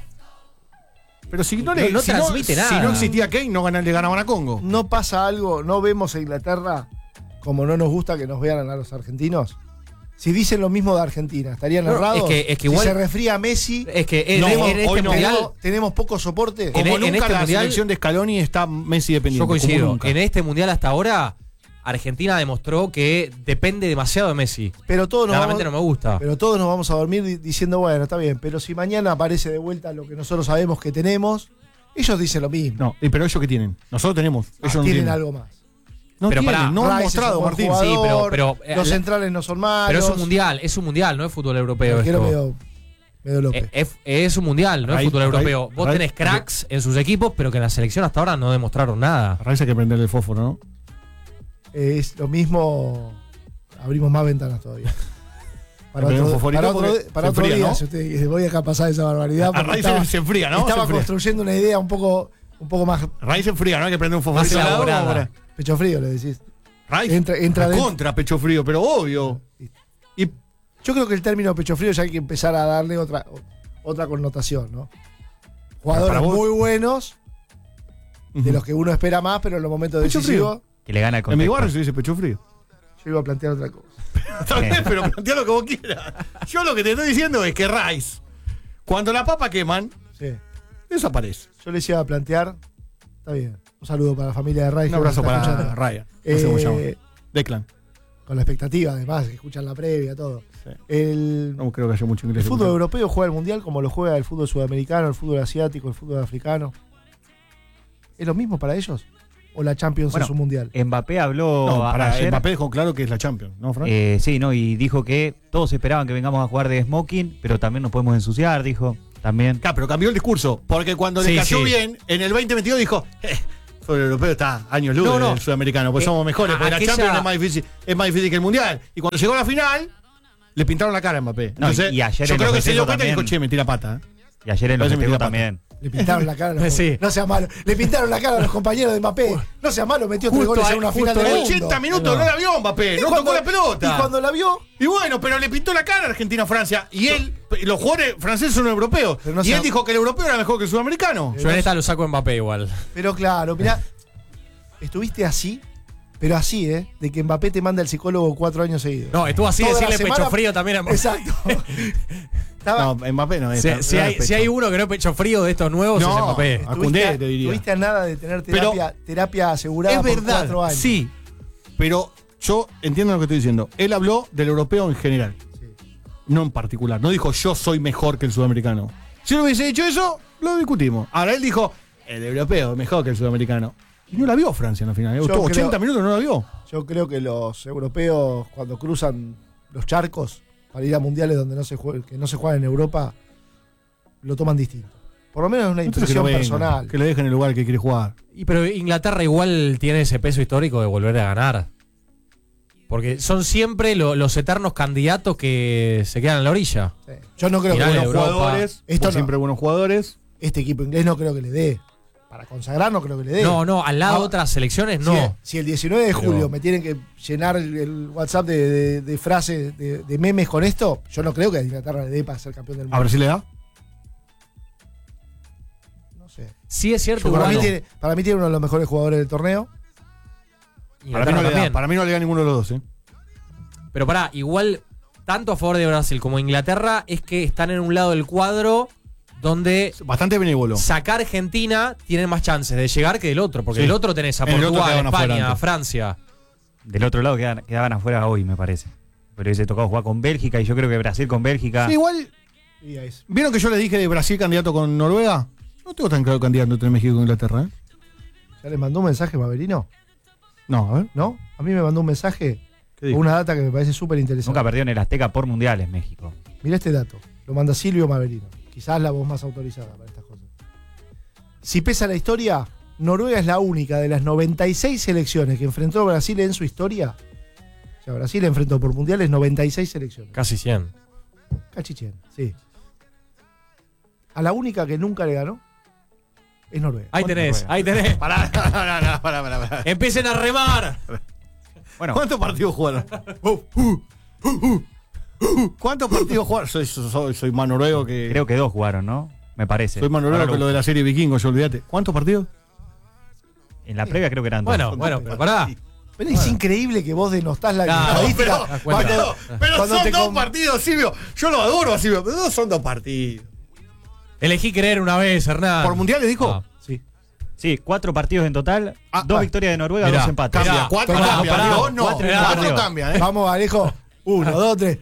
Pero si no, le, No- no si transmite si nada. no existía Kane, no ganan- le ganaban a Congo. ¿No pasa algo? ¿No vemos a Inglaterra como no nos gusta que nos vean a los argentinos? Si dicen lo mismo de Argentina, ¿estarían No, errados? es que- es que si igual- se refría a Messi, Es que en, No, en hoy este no. mundial. tenemos, tenemos poco soporte. Como en- en nunca este la mundial- selección de Scaloni está Messi dependiente. Yo coincido. como nunca. En este mundial hasta ahora, Argentina demostró que depende demasiado de Messi. Pero todos nos Claramente vamos, no me gusta. pero todos nos vamos a dormir di- diciendo, bueno, está bien, pero si mañana aparece de vuelta lo que nosotros sabemos que tenemos, ellos dicen lo mismo. No, y pero ellos que tienen. Nosotros tenemos. Ah, Ellos no tienen tienen. algo más. No Pero tienen, pará, no han Rice es mostrado, un buen Martín. jugador, Sí, pero- pero, eh, los la- centrales no son malos. Pero es un mundial, es un mundial, no es fútbol europeo. El arquero esto. medio, medio López. Eh, Es, es un mundial, no es Ahí- fútbol ahí- europeo. Vos ahí- tenés cracks en sus equipos, pero que en la selección hasta ahora no demostraron nada. A Rice hay que prenderle el fósforo, ¿no? Eh, es lo mismo. Abrimos más ventanas todavía. Para Le ponemos otro, fosforito para otro, porque para se otro enfría, día, ¿no? si usted- voy acá a pasar esa barbaridad. A porque Rice estaba, se enfría, ¿no? estaba Se enfría. construyendo una idea un poco, un poco más Rice se enfría, ¿no? Hay que prender un Más fosforito. al lado, elaborada. ahora. pecho frío, le decís. Rice Entra- entra dentro. contra pecho frío, pero obvio. Y Yo creo que el término pecho frío ya hay que empezar a darle otra, otra connotación, ¿no? Jugadores Para vos- muy buenos, de Ujú. los que uno espera más, pero en los momentos Pecho decisivos, Que le gana el en mi contexto. barrio se dice pecho frío. yo iba a plantear otra cosa. Está bien, pero plantea lo que vos quieras. Yo lo que te estoy diciendo es que Rice, cuando la papa queman, Sí. desaparece. Yo les iba a plantear. Está bien. Un saludo para la familia de Ray. Un que abrazo nos está para escuchando. Ryan. No sé cómo se llama. Eh, Declan. con la expectativa, además, que escuchan la previa, todo. Sí. El, No creo que haya mucho el inglés. fútbol europeo juega el mundial como lo juega el fútbol sudamericano, el fútbol asiático, el fútbol africano. ¿Es lo mismo para ellos? o la Champions Bueno, en su mundial. Mbappé habló No, a- para, ayer. Mbappé dejó claro que es la Champions, ¿no, Fran? Eh, sí, no, y dijo que todos esperaban que vengamos a jugar de smoking, pero también nos podemos ensuciar, dijo. También. Claro, pero cambió el discurso. Porque cuando Sí, le cayó sí. bien, en el veinte veintidós dijo: eh, el europeo está años luz No, no. del sudamericano, pues Eh, somos mejores, porque aquella- la Champions es más difícil, es más difícil que el mundial. Y cuando llegó a la final, le pintaron la cara a Mbappé. No, y- Entonces, y ayer yo en creo los que se dio festejos cuenta y dijo: también- che, me tira pata. ¿eh? Y ayer en los Parece festejos mentira, también. Le pintaron la cara a los, Sí. No sea malo. Le pintaron la cara a los compañeros de Mbappé. No sea malo, metió tres Justo goles ahí- en una justo final de ahí. mundo. ochenta minutos no, la vio Mbappé, Y no cuando- tocó la pelota. Y cuando la vio, Y bueno, pero le pintó la cara a Argentina-Francia. Y él, los jugadores franceses son europeos. Pero no y se- él dijo que el europeo era mejor que el sudamericano. Yo en esta lo saco a Mbappé igual. pero claro, mirá, estuviste así, pero así, ¿eh? De que Mbappé te manda el psicólogo cuatro años seguidos. No, estuvo así Toda la decirle semana- pecho frío también a Mbappé. Exacto. Estaba- No, Mbappé no es. Si, tan- si no hay, respeto. si hay uno que no es pecho frío de estos nuevos, No. es Mbappé. A estuviste Koundé, a- te diría. estuviste a nada de tener Pero- terapia, terapia asegurada Es por verdad, cuatro años. sí. Pero yo entiendo lo que estoy diciendo. Él habló del europeo en general, no en particular. No dijo yo soy mejor que el sudamericano. Si no hubiese dicho eso, lo discutimos. Ahora él dijo el europeo es mejor que el sudamericano. Y no la vio Francia en la final. Yo Estuvo creo- ochenta minutos no la vio. Yo creo que los europeos, cuando cruzan los charcos para ir a mundiales donde no se juega, que no se juega en Europa, lo toman distinto. Por lo menos es una Entonces que impresión no venga, personal. que le dejen el lugar que quiere jugar. Y pero Inglaterra igual tiene ese peso histórico de volver a ganar. Porque son siempre lo- los eternos candidatos que se quedan en la orilla. Sí. Yo no creo Final que de bueno, Europa. Jugadores, Esto por no. siempre buenos jugadores. este equipo inglés no creo que le dé. Para consagrar no creo que le dé. No, no, al lado Ah, de otras selecciones Si, no. si el diecinueve de julio Pero- me tienen que llenar el, el WhatsApp de, de- de frases, de, de memes con esto, yo no creo que a Inglaterra le dé para ser campeón del mundo. A ver si le da. No sé. Sí es cierto, Para mí, igual, tiene, para mí tiene uno de los mejores jugadores del torneo. Para mí, Inglaterra no le da, también. para mí no le da ninguno de los dos. ¿eh? Pero pará, igual, tanto a favor de Brasil como Inglaterra, es que están en un lado del cuadro donde Bastante benévolo. sacar Argentina tiene más chances de llegar que del otro. Porque Sí. del otro tenés a En el otro Portugal, quedaban afuera España, antes. Francia. Del otro lado quedan- quedaban afuera hoy, me parece. Pero hubiese tocado jugar con Bélgica y yo creo que Brasil con Bélgica. Sí, igual, Y ahí es. ¿vieron que yo les dije de Brasil candidato con Noruega? No tengo tan claro el candidato entre México e Inglaterra, ¿eh? ¿Ya les mandó un mensaje Maverino? No, a ver. ¿No? A mí me mandó un mensaje ¿Qué con dijo? una data que me parece súper interesante. Nunca perdió en el Azteca por mundiales México. Mirá este dato. Lo manda Silvio Maverino. Quizás la voz más autorizada para estas cosas. Si pesa la historia, Noruega es la única de las noventa y seis selecciones que enfrentó a Brasil en su historia. O sea, Brasil enfrentó por mundiales noventa y seis selecciones. Casi cien. Cachichén, sí. A la única que nunca le ganó es Noruega. Ahí tenés, ahí tenés. Pará, pará, pará, pará, pará, pará. Empiecen a remar. Bueno, ¿Cuántos partidos jugaron? ¿Cuántos partidos jugaron? Soy, soy, soy más noruego que. creo que dos jugaron, ¿no? Me parece. Soy más noruego Ahora que lo de la serie Vikingos, yo olvídate. ¿Cuántos partidos? En la previa creo que eran dos. Bueno, bueno, pero pará. Pero es increíble que vos denostás la Claro, estadística. pero- cuando- Pero cuando son te dos com- partidos, Silvio. Yo lo adoro a Silvio, pero dos son dos partidos. Elegí creer una vez, Hernán. ¿Por mundiales dijo? Ah. Sí. Sí, cuatro partidos en total, Ah, dos ah. victorias de Noruega, Mirá, dos empates. mirá. Cambia, cuatro Pará, cambia. pará, Dos no, cuatro cuatro, cambios. cambia, ¿eh? Vamos, Alejo. Uno, dos, tres.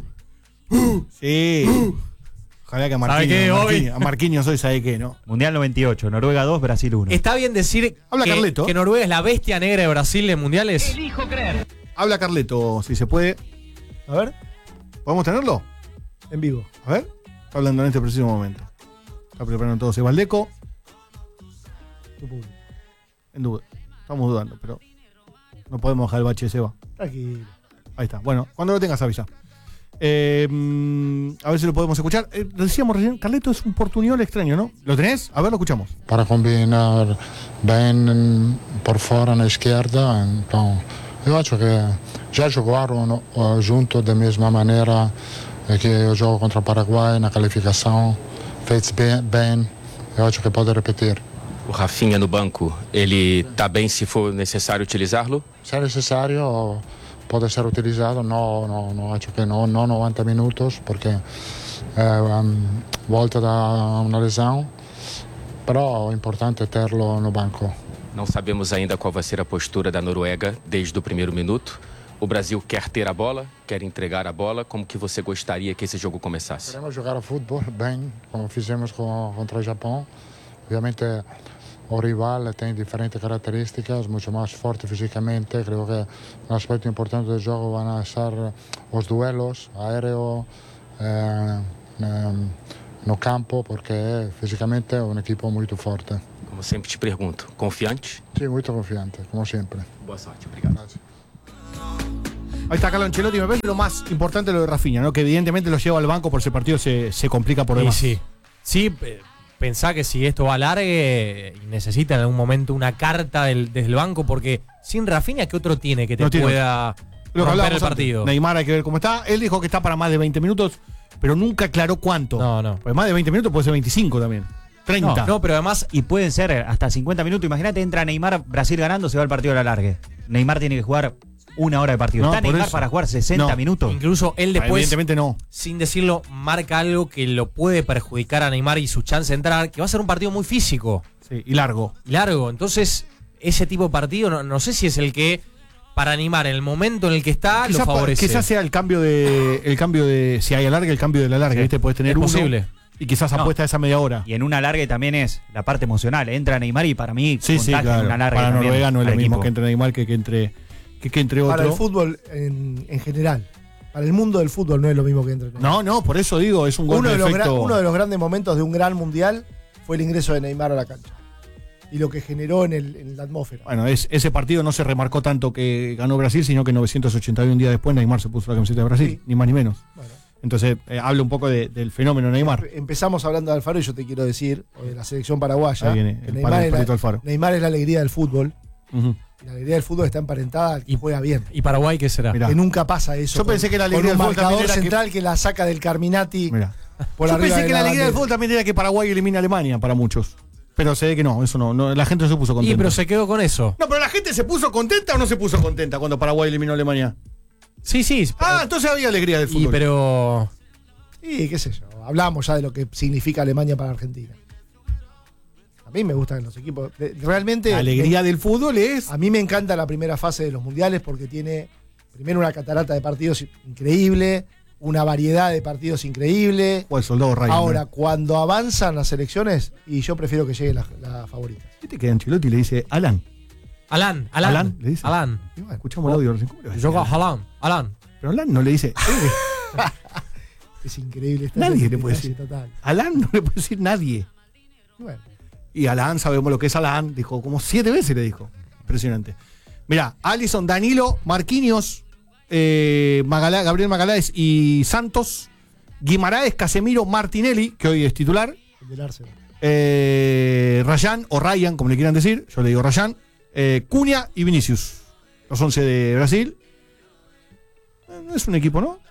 Sí. Ojalá que a ¿Sabe qué, Marquinhos, a Bobby? Marquinhos, a Marquinhos hoy sabe qué, ¿no? Mundial noventa y ocho, Noruega dos, Brasil uno. Está bien decir Habla que, Carleto. que Noruega es la bestia negra de Brasil en mundiales. Habla Carleto, si se puede. A ver, ¿Podemos tenerlo? en vivo. A ver. Está hablando en este preciso momento. Está preparando todo Sebaldeco. Tu público. En duda. Estamos dudando, pero no podemos dejar el bache de Seba. Tranquilo. Ahí está. Bueno, cuando lo tengas avisa. Eh, mm, a ver si lo podemos escuchar. Eh, decíamos recién, Carleto es un portuñol extraño, ¿no? ¿Lo tenés? A ver, lo escuchamos. Para combinar bem por fora na esquerda. Então, eu acho que já jogaram uh, junto da mesma maneira eh, que eu jogo contra o Paraguai na qualificação. Fez bem, bem. Eu acho que pode repetir. O Rafinha no banco, ele tá bem se for necessário utilizá-lo? Se é necessário, pode ser utilizado. Não, não, não acho que não, não noventa minutos, porque é um, volta da uma lesão. Però o importante é terlo no banco. Não sabemos ainda qual vai ser a postura da Noruega desde o primeiro minuto. O Brasil quer ter a bola, quer entregar a bola. Como que você gostaria que esse jogo começasse? Queremos jogar a futebol bem, como fizemos com, contra o Japão. Obviamente, o rival tiene diferentes características, mucho más fuerte físicamente. Creo que un aspecto importante del juego van a estar los duelos aéreo, eh, eh, no campo, porque físicamente es un equipo muy fuerte. Como sempre te pergunto, confiante? Sí, muy confiante, como siempre. Boa sorte, obrigado. Gracias. Ahí está Carlo Ancelotti. Me parece lo más importante lo de Rafinha, ¿no? Que evidentemente lo lleva al banco por ese partido, se, se complica por Y demás. sí. Sí, eh, pensá que si esto va a largue, y necesita en algún momento una carta del, desde el banco, porque sin Rafinha, ¿qué otro tiene que te No tiene pueda Lo que romper el hablábamos partido? antes. Neymar hay que ver cómo está. Él dijo que está para más de veinte minutos, pero nunca aclaró cuánto. No, no. Pues más de veinte minutos puede ser veinticinco también. treinta. No, pero además. Y pueden ser hasta cincuenta minutos. Imagínate, entra Neymar, Brasil ganando, se va el partido a la largue. Neymar tiene que jugar una hora de partido. No, ¿Está por Neymar eso. para jugar sesenta No. minutos? Incluso él después, Evidentemente no. sin decirlo, marca algo que lo puede perjudicar a Neymar y su chance de entrar, que va a ser un partido muy físico. Sí, y largo. y largo. Entonces, ese tipo de partido, no, no sé si es el que, para Neymar, en el momento en el que está, Quizás, lo pa- favorece. quizás sea el cambio de. El cambio de. Si hay alargue, el cambio de la larga. Sí. ¿Viste? Puedes tener Es uno. posible. Y quizás No. apuesta a esa media hora. Y en una larga también es la parte emocional. Entra Neymar y para mí Sí, sí, contagia claro. en una larga. Para también Noruega no es al lo mismo equipo. que entre Neymar que, que entre que, que entre otro. Para el fútbol en, en general. Para el mundo del fútbol no es lo mismo que entre Neymar. No, no, por eso digo, es un golpe Uno de, de los efecto. gra- uno de los grandes momentos de un gran mundial fue el ingreso de Neymar a la cancha. Y lo que generó en, el, en la atmósfera. Bueno, es, ese partido no se remarcó tanto que ganó Brasil, sino que novecientos ochenta y uno días después Neymar se puso la camiseta de Brasil, Sí. ni más ni menos. Bueno. Entonces, eh, habla un poco de- del fenómeno Neymar. Empezamos hablando de Alfaro y yo te quiero decir, o de la selección paraguaya, Ahí viene que el Neymar, palo del es la, palito Alfaro. Neymar es la alegría del fútbol. Ujú. Y la alegría del fútbol está emparentada al que Y- juega bien. ¿Y Paraguay qué será? Mirá. Que nunca pasa eso. Yo pensé que la alegría con un del fútbol también marcador era que- central que... la saca del Carminati Mirá. por Yo arriba pensé de que la alegría del bandera. fútbol también era que Paraguay elimina a Alemania para muchos. Pero se ve que no, eso no, no, la gente no se puso Y contenta. pero se quedó con eso. No, pero la gente se puso contenta o no se puso contenta cuando Paraguay eliminó a Alemania. Sí, sí. Ah, entonces había alegría del y fútbol. pero. Sí, qué sé yo. Hablamos ya de lo que significa Alemania para Argentina. A mí me gustan los equipos. de- Realmente. La alegría del fútbol es. A mí me encanta la primera fase de los mundiales porque tiene primero una catarata de partidos increíble, una variedad de partidos increíble. O el soldado Ryan. Ahora, cuando avanzan las elecciones, y yo prefiero que llegue la, la favorita. ¿Viste que Ancelotti le dice Alan? Alan, Alan. Alan, le dice. Alan. Y bueno, escuchamos el audio recién. ¿Cómo le va a decir Yoga Alan? Alan. Alan. Pero Alan no le dice. eh, Es increíble. Está Nadie ese le puede detalle decir. total. Alan no le puede decir nadie. Bueno, Y Alan, sabemos lo que es Alan. Dijo, como siete veces le dijo. Impresionante. Mirá, Alisson, Danilo, Marquinhos, eh, Magalá- Gabriel Magaláes y Santos, Guimaraes, Casemiro, Martinelli, que hoy es titular, el del Arsenal. eh, Ryan o Ryan, como le quieran decir, yo le digo Ryan, eh, Cunha y Vinicius. Los once de Brasil. Eh, No es un equipo, ¿no?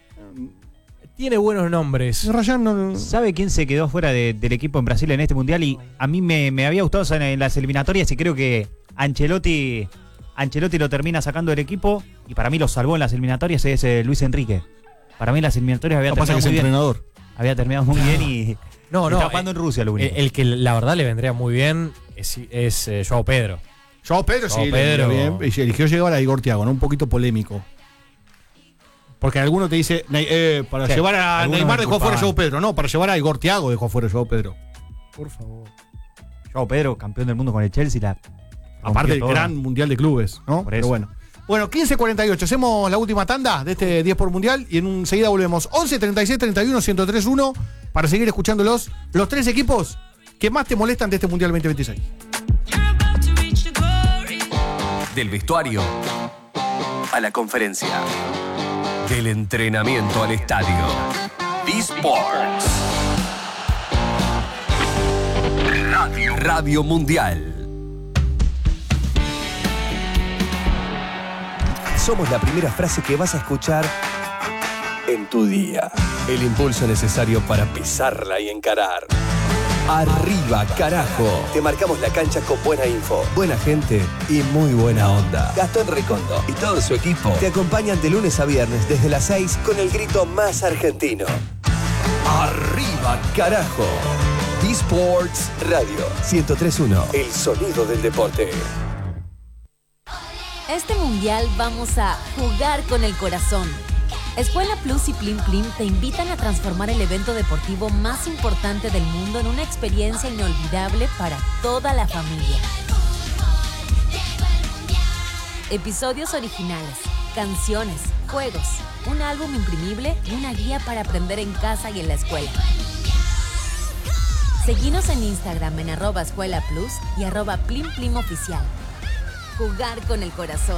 Tiene buenos nombres. Ryan no. ¿Sabe quién se quedó fuera de- del equipo en Brasil en este mundial? Y a mí me, me había gustado, o sea, en las eliminatorias, y creo que Ancelotti, Ancelotti lo termina sacando del equipo, y para mí lo salvó en las eliminatorias, es eh, Luis Enrique. Para mí en las eliminatorias había Lo que pasa es que terminado es muy bien. entrenador. Había terminado muy bien y No, no. está jugando eh, en Rusia lo único. El, el que la verdad le vendría muy bien es, es eh, Joao Pedro. Joao Pedro sí, Joao le Pedro. vino bien. Y eligió llevar a Igor Thiago, ¿no? Un poquito polémico. Porque alguno te dice, "Ne- eh, para Sí, llevar a algunos Neymar me dejó fuera a Joao culpaban. Pedro. No, para llevar a Igor Thiago dejó fuera a Joao Pedro. Por favor. Joao Pedro, campeón del mundo con el Chelsea, la Aparte del rompió todo. gran mundial de clubes, ¿no? Por Pero eso. bueno. Bueno, quince cuarenta y ocho. Hacemos la última tanda de este diez por mundial y enseguida volvemos. once treinta y seis treinta y uno ciento tres uno para seguir escuchándolos. Los tres equipos que más te molestan de este mundial veinte veintiséis. Del vestuario a la conferencia. Del entrenamiento al estadio. B-Sports. Radio, Radio Mundial. Somos la primera frase que vas a escuchar en tu día. El impulso necesario para pisarla y encarar. Arriba, carajo. Te marcamos la cancha con buena info, buena gente y muy buena onda. Gastón Recondo y todo su equipo te acompañan de lunes a viernes desde las seis con el grito más argentino. Arriba, carajo. B-Sports Radio ciento tres punto uno. El sonido del deporte. Este mundial vamos a jugar con el corazón. Escuela Plus y Plim Plim te invitan a transformar el evento deportivo más importante del mundo en una experiencia inolvidable para toda la familia. Episodios originales, canciones, juegos, un álbum imprimible y una guía para aprender en casa y en la escuela. Seguinos en Instagram en arroba Escuela Plus y arroba Plim Plim Oficial. Jugar con el corazón.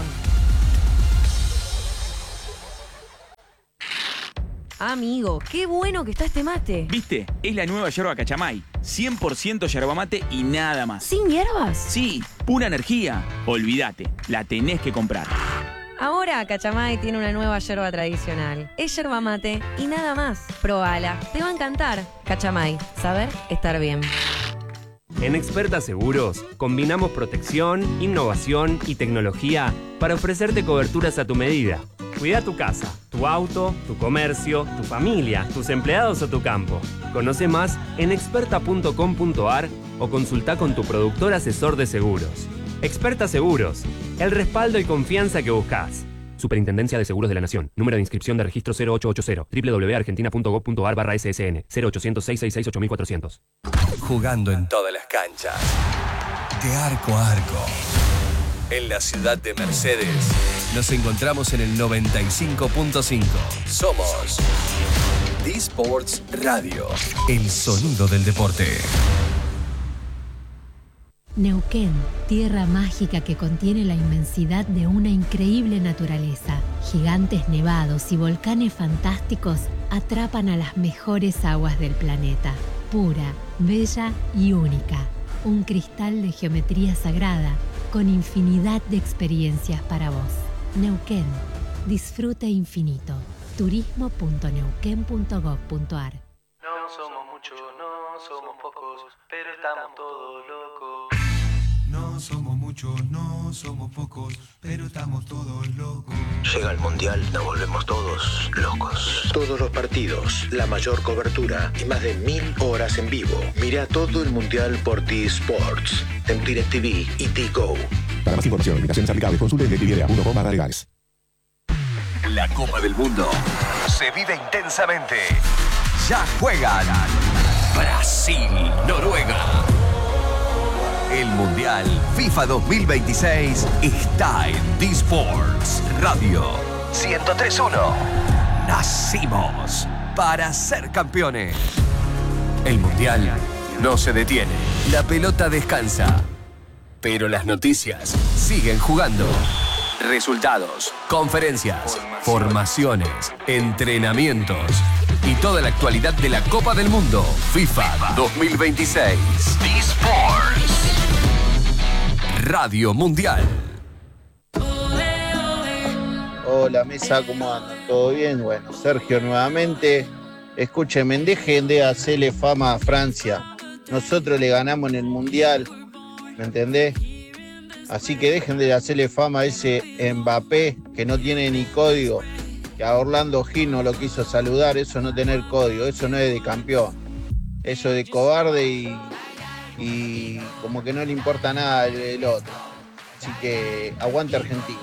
Amigo, qué bueno que está este mate. ¿Viste? Es la nueva yerba Cachamay. cien por ciento yerba mate y nada más. ¿Sin hierbas? Sí, pura energía. Olvídate, la tenés que comprar. Ahora Cachamay tiene una nueva yerba tradicional. Es yerba mate y nada más. Probala, te va a encantar. Cachamay, saber estar bien. En Experta Seguros, combinamos protección, innovación y tecnología para ofrecerte coberturas a tu medida. Cuida tu casa, tu auto, tu comercio, tu familia, tus empleados o tu campo. Conoce más en experta punto com punto a r o consulta con tu productor asesor de seguros. Experta Seguros, el respaldo y confianza que buscas. Superintendencia de Seguros de la Nación. Número de inscripción de registro cero ocho ocho cero. doble u doble u doble u punto argentina punto gob punto a r barra S S N. cero ochocientos, seiscientos sesenta y seis, ocho mil cuatrocientos. Jugando en todas las canchas. De arco a arco. En la ciudad de Mercedes. Nos encontramos en el noventa y cinco punto cinco. Somos D-Sports Radio. El sonido del deporte. Neuquén, tierra mágica que contiene la inmensidad de una increíble naturaleza. Gigantes nevados y volcanes fantásticos atrapan a las mejores aguas del planeta. Pura, bella y única. Un cristal de geometría sagrada con infinidad de experiencias para vos. Neuquén, disfrute infinito. turismo punto neuquén punto gob punto a r. No somos muchos, no somos pocos, pero estamos todos locos. No somos muchos, no somos pocos, pero estamos todos locos. Llega el Mundial, nos volvemos todos locos. Todos los partidos, la mayor cobertura y más de mil horas en vivo. Mira todo el Mundial por D-Sports, en DirecTV y D-Go. Para más información, limitaciones aplicables, consulte en d t v punto com barra legales. La Copa del Mundo se vive intensamente. Ya juegan Brasil, Noruega. El Mundial FIFA dos mil veintiséis está en D-Sports Radio ciento tres punto uno. Nacimos para ser campeones. El Mundial no se detiene. La pelota descansa. Pero las noticias siguen jugando. Resultados, conferencias, formaciones, entrenamientos y toda la actualidad de la Copa del Mundo FIFA dos mil veintiséis. D-Sports Radio Mundial. Hola mesa, ¿cómo andan? ¿Todo bien? Bueno, Sergio nuevamente. Escúchenme, dejen de hacerle fama a Francia. Nosotros le ganamos en el Mundial, ¿me entendés? Así que dejen de hacerle fama a ese Mbappé que no tiene ni código. Que a Orlando Gil no lo quiso saludar, eso no tener código, eso no es de campeón. Eso es de cobarde y, y como que no le importa nada el, el otro. Así que aguante Argentina.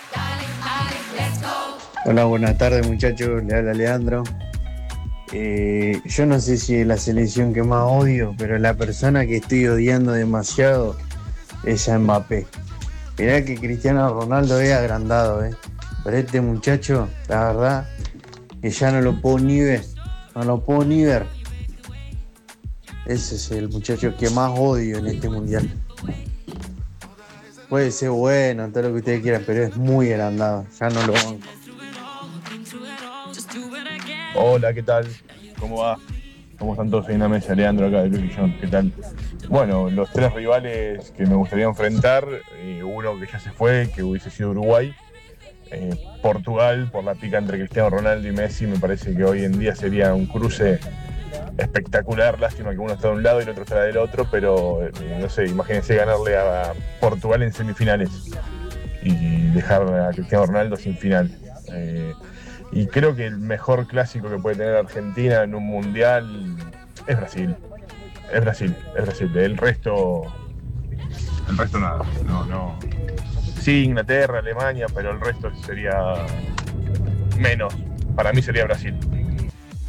Hola, buenas tardes muchachos, le habla Leandro. Eh, yo no sé si es la selección que más odio, pero la persona que estoy odiando demasiado es a Mbappé. Mirá que Cristiano Ronaldo es agrandado, eh. Pero este muchacho, la verdad, que ya no lo puedo ni ver, no lo puedo ni ver. Ese es el muchacho que más odio en este mundial. Puede ser bueno, todo lo que ustedes quieran, pero es muy agrandado, ya no lo banco. Hola, ¿qué tal? ¿Cómo va? ¿Cómo están todos ahí en la mesa? Leandro acá de Luis Guillón, ¿qué tal? Bueno, los tres rivales que me gustaría enfrentar, eh, uno que ya se fue, que hubiese sido Uruguay, eh, Portugal, por la pica entre Cristiano Ronaldo y Messi, me parece que hoy en día sería un cruce espectacular. Lástima que uno está de un lado y el otro está del otro, pero eh, no sé, imagínense ganarle a Portugal en semifinales y dejar a Cristiano Ronaldo sin final. Eh, y creo que el mejor clásico que puede tener Argentina en un mundial es Brasil. Es Brasil, es Brasil. El resto, el resto nada. No, no. Sí, Inglaterra, Alemania, pero el resto sería menos, para mí sería Brasil.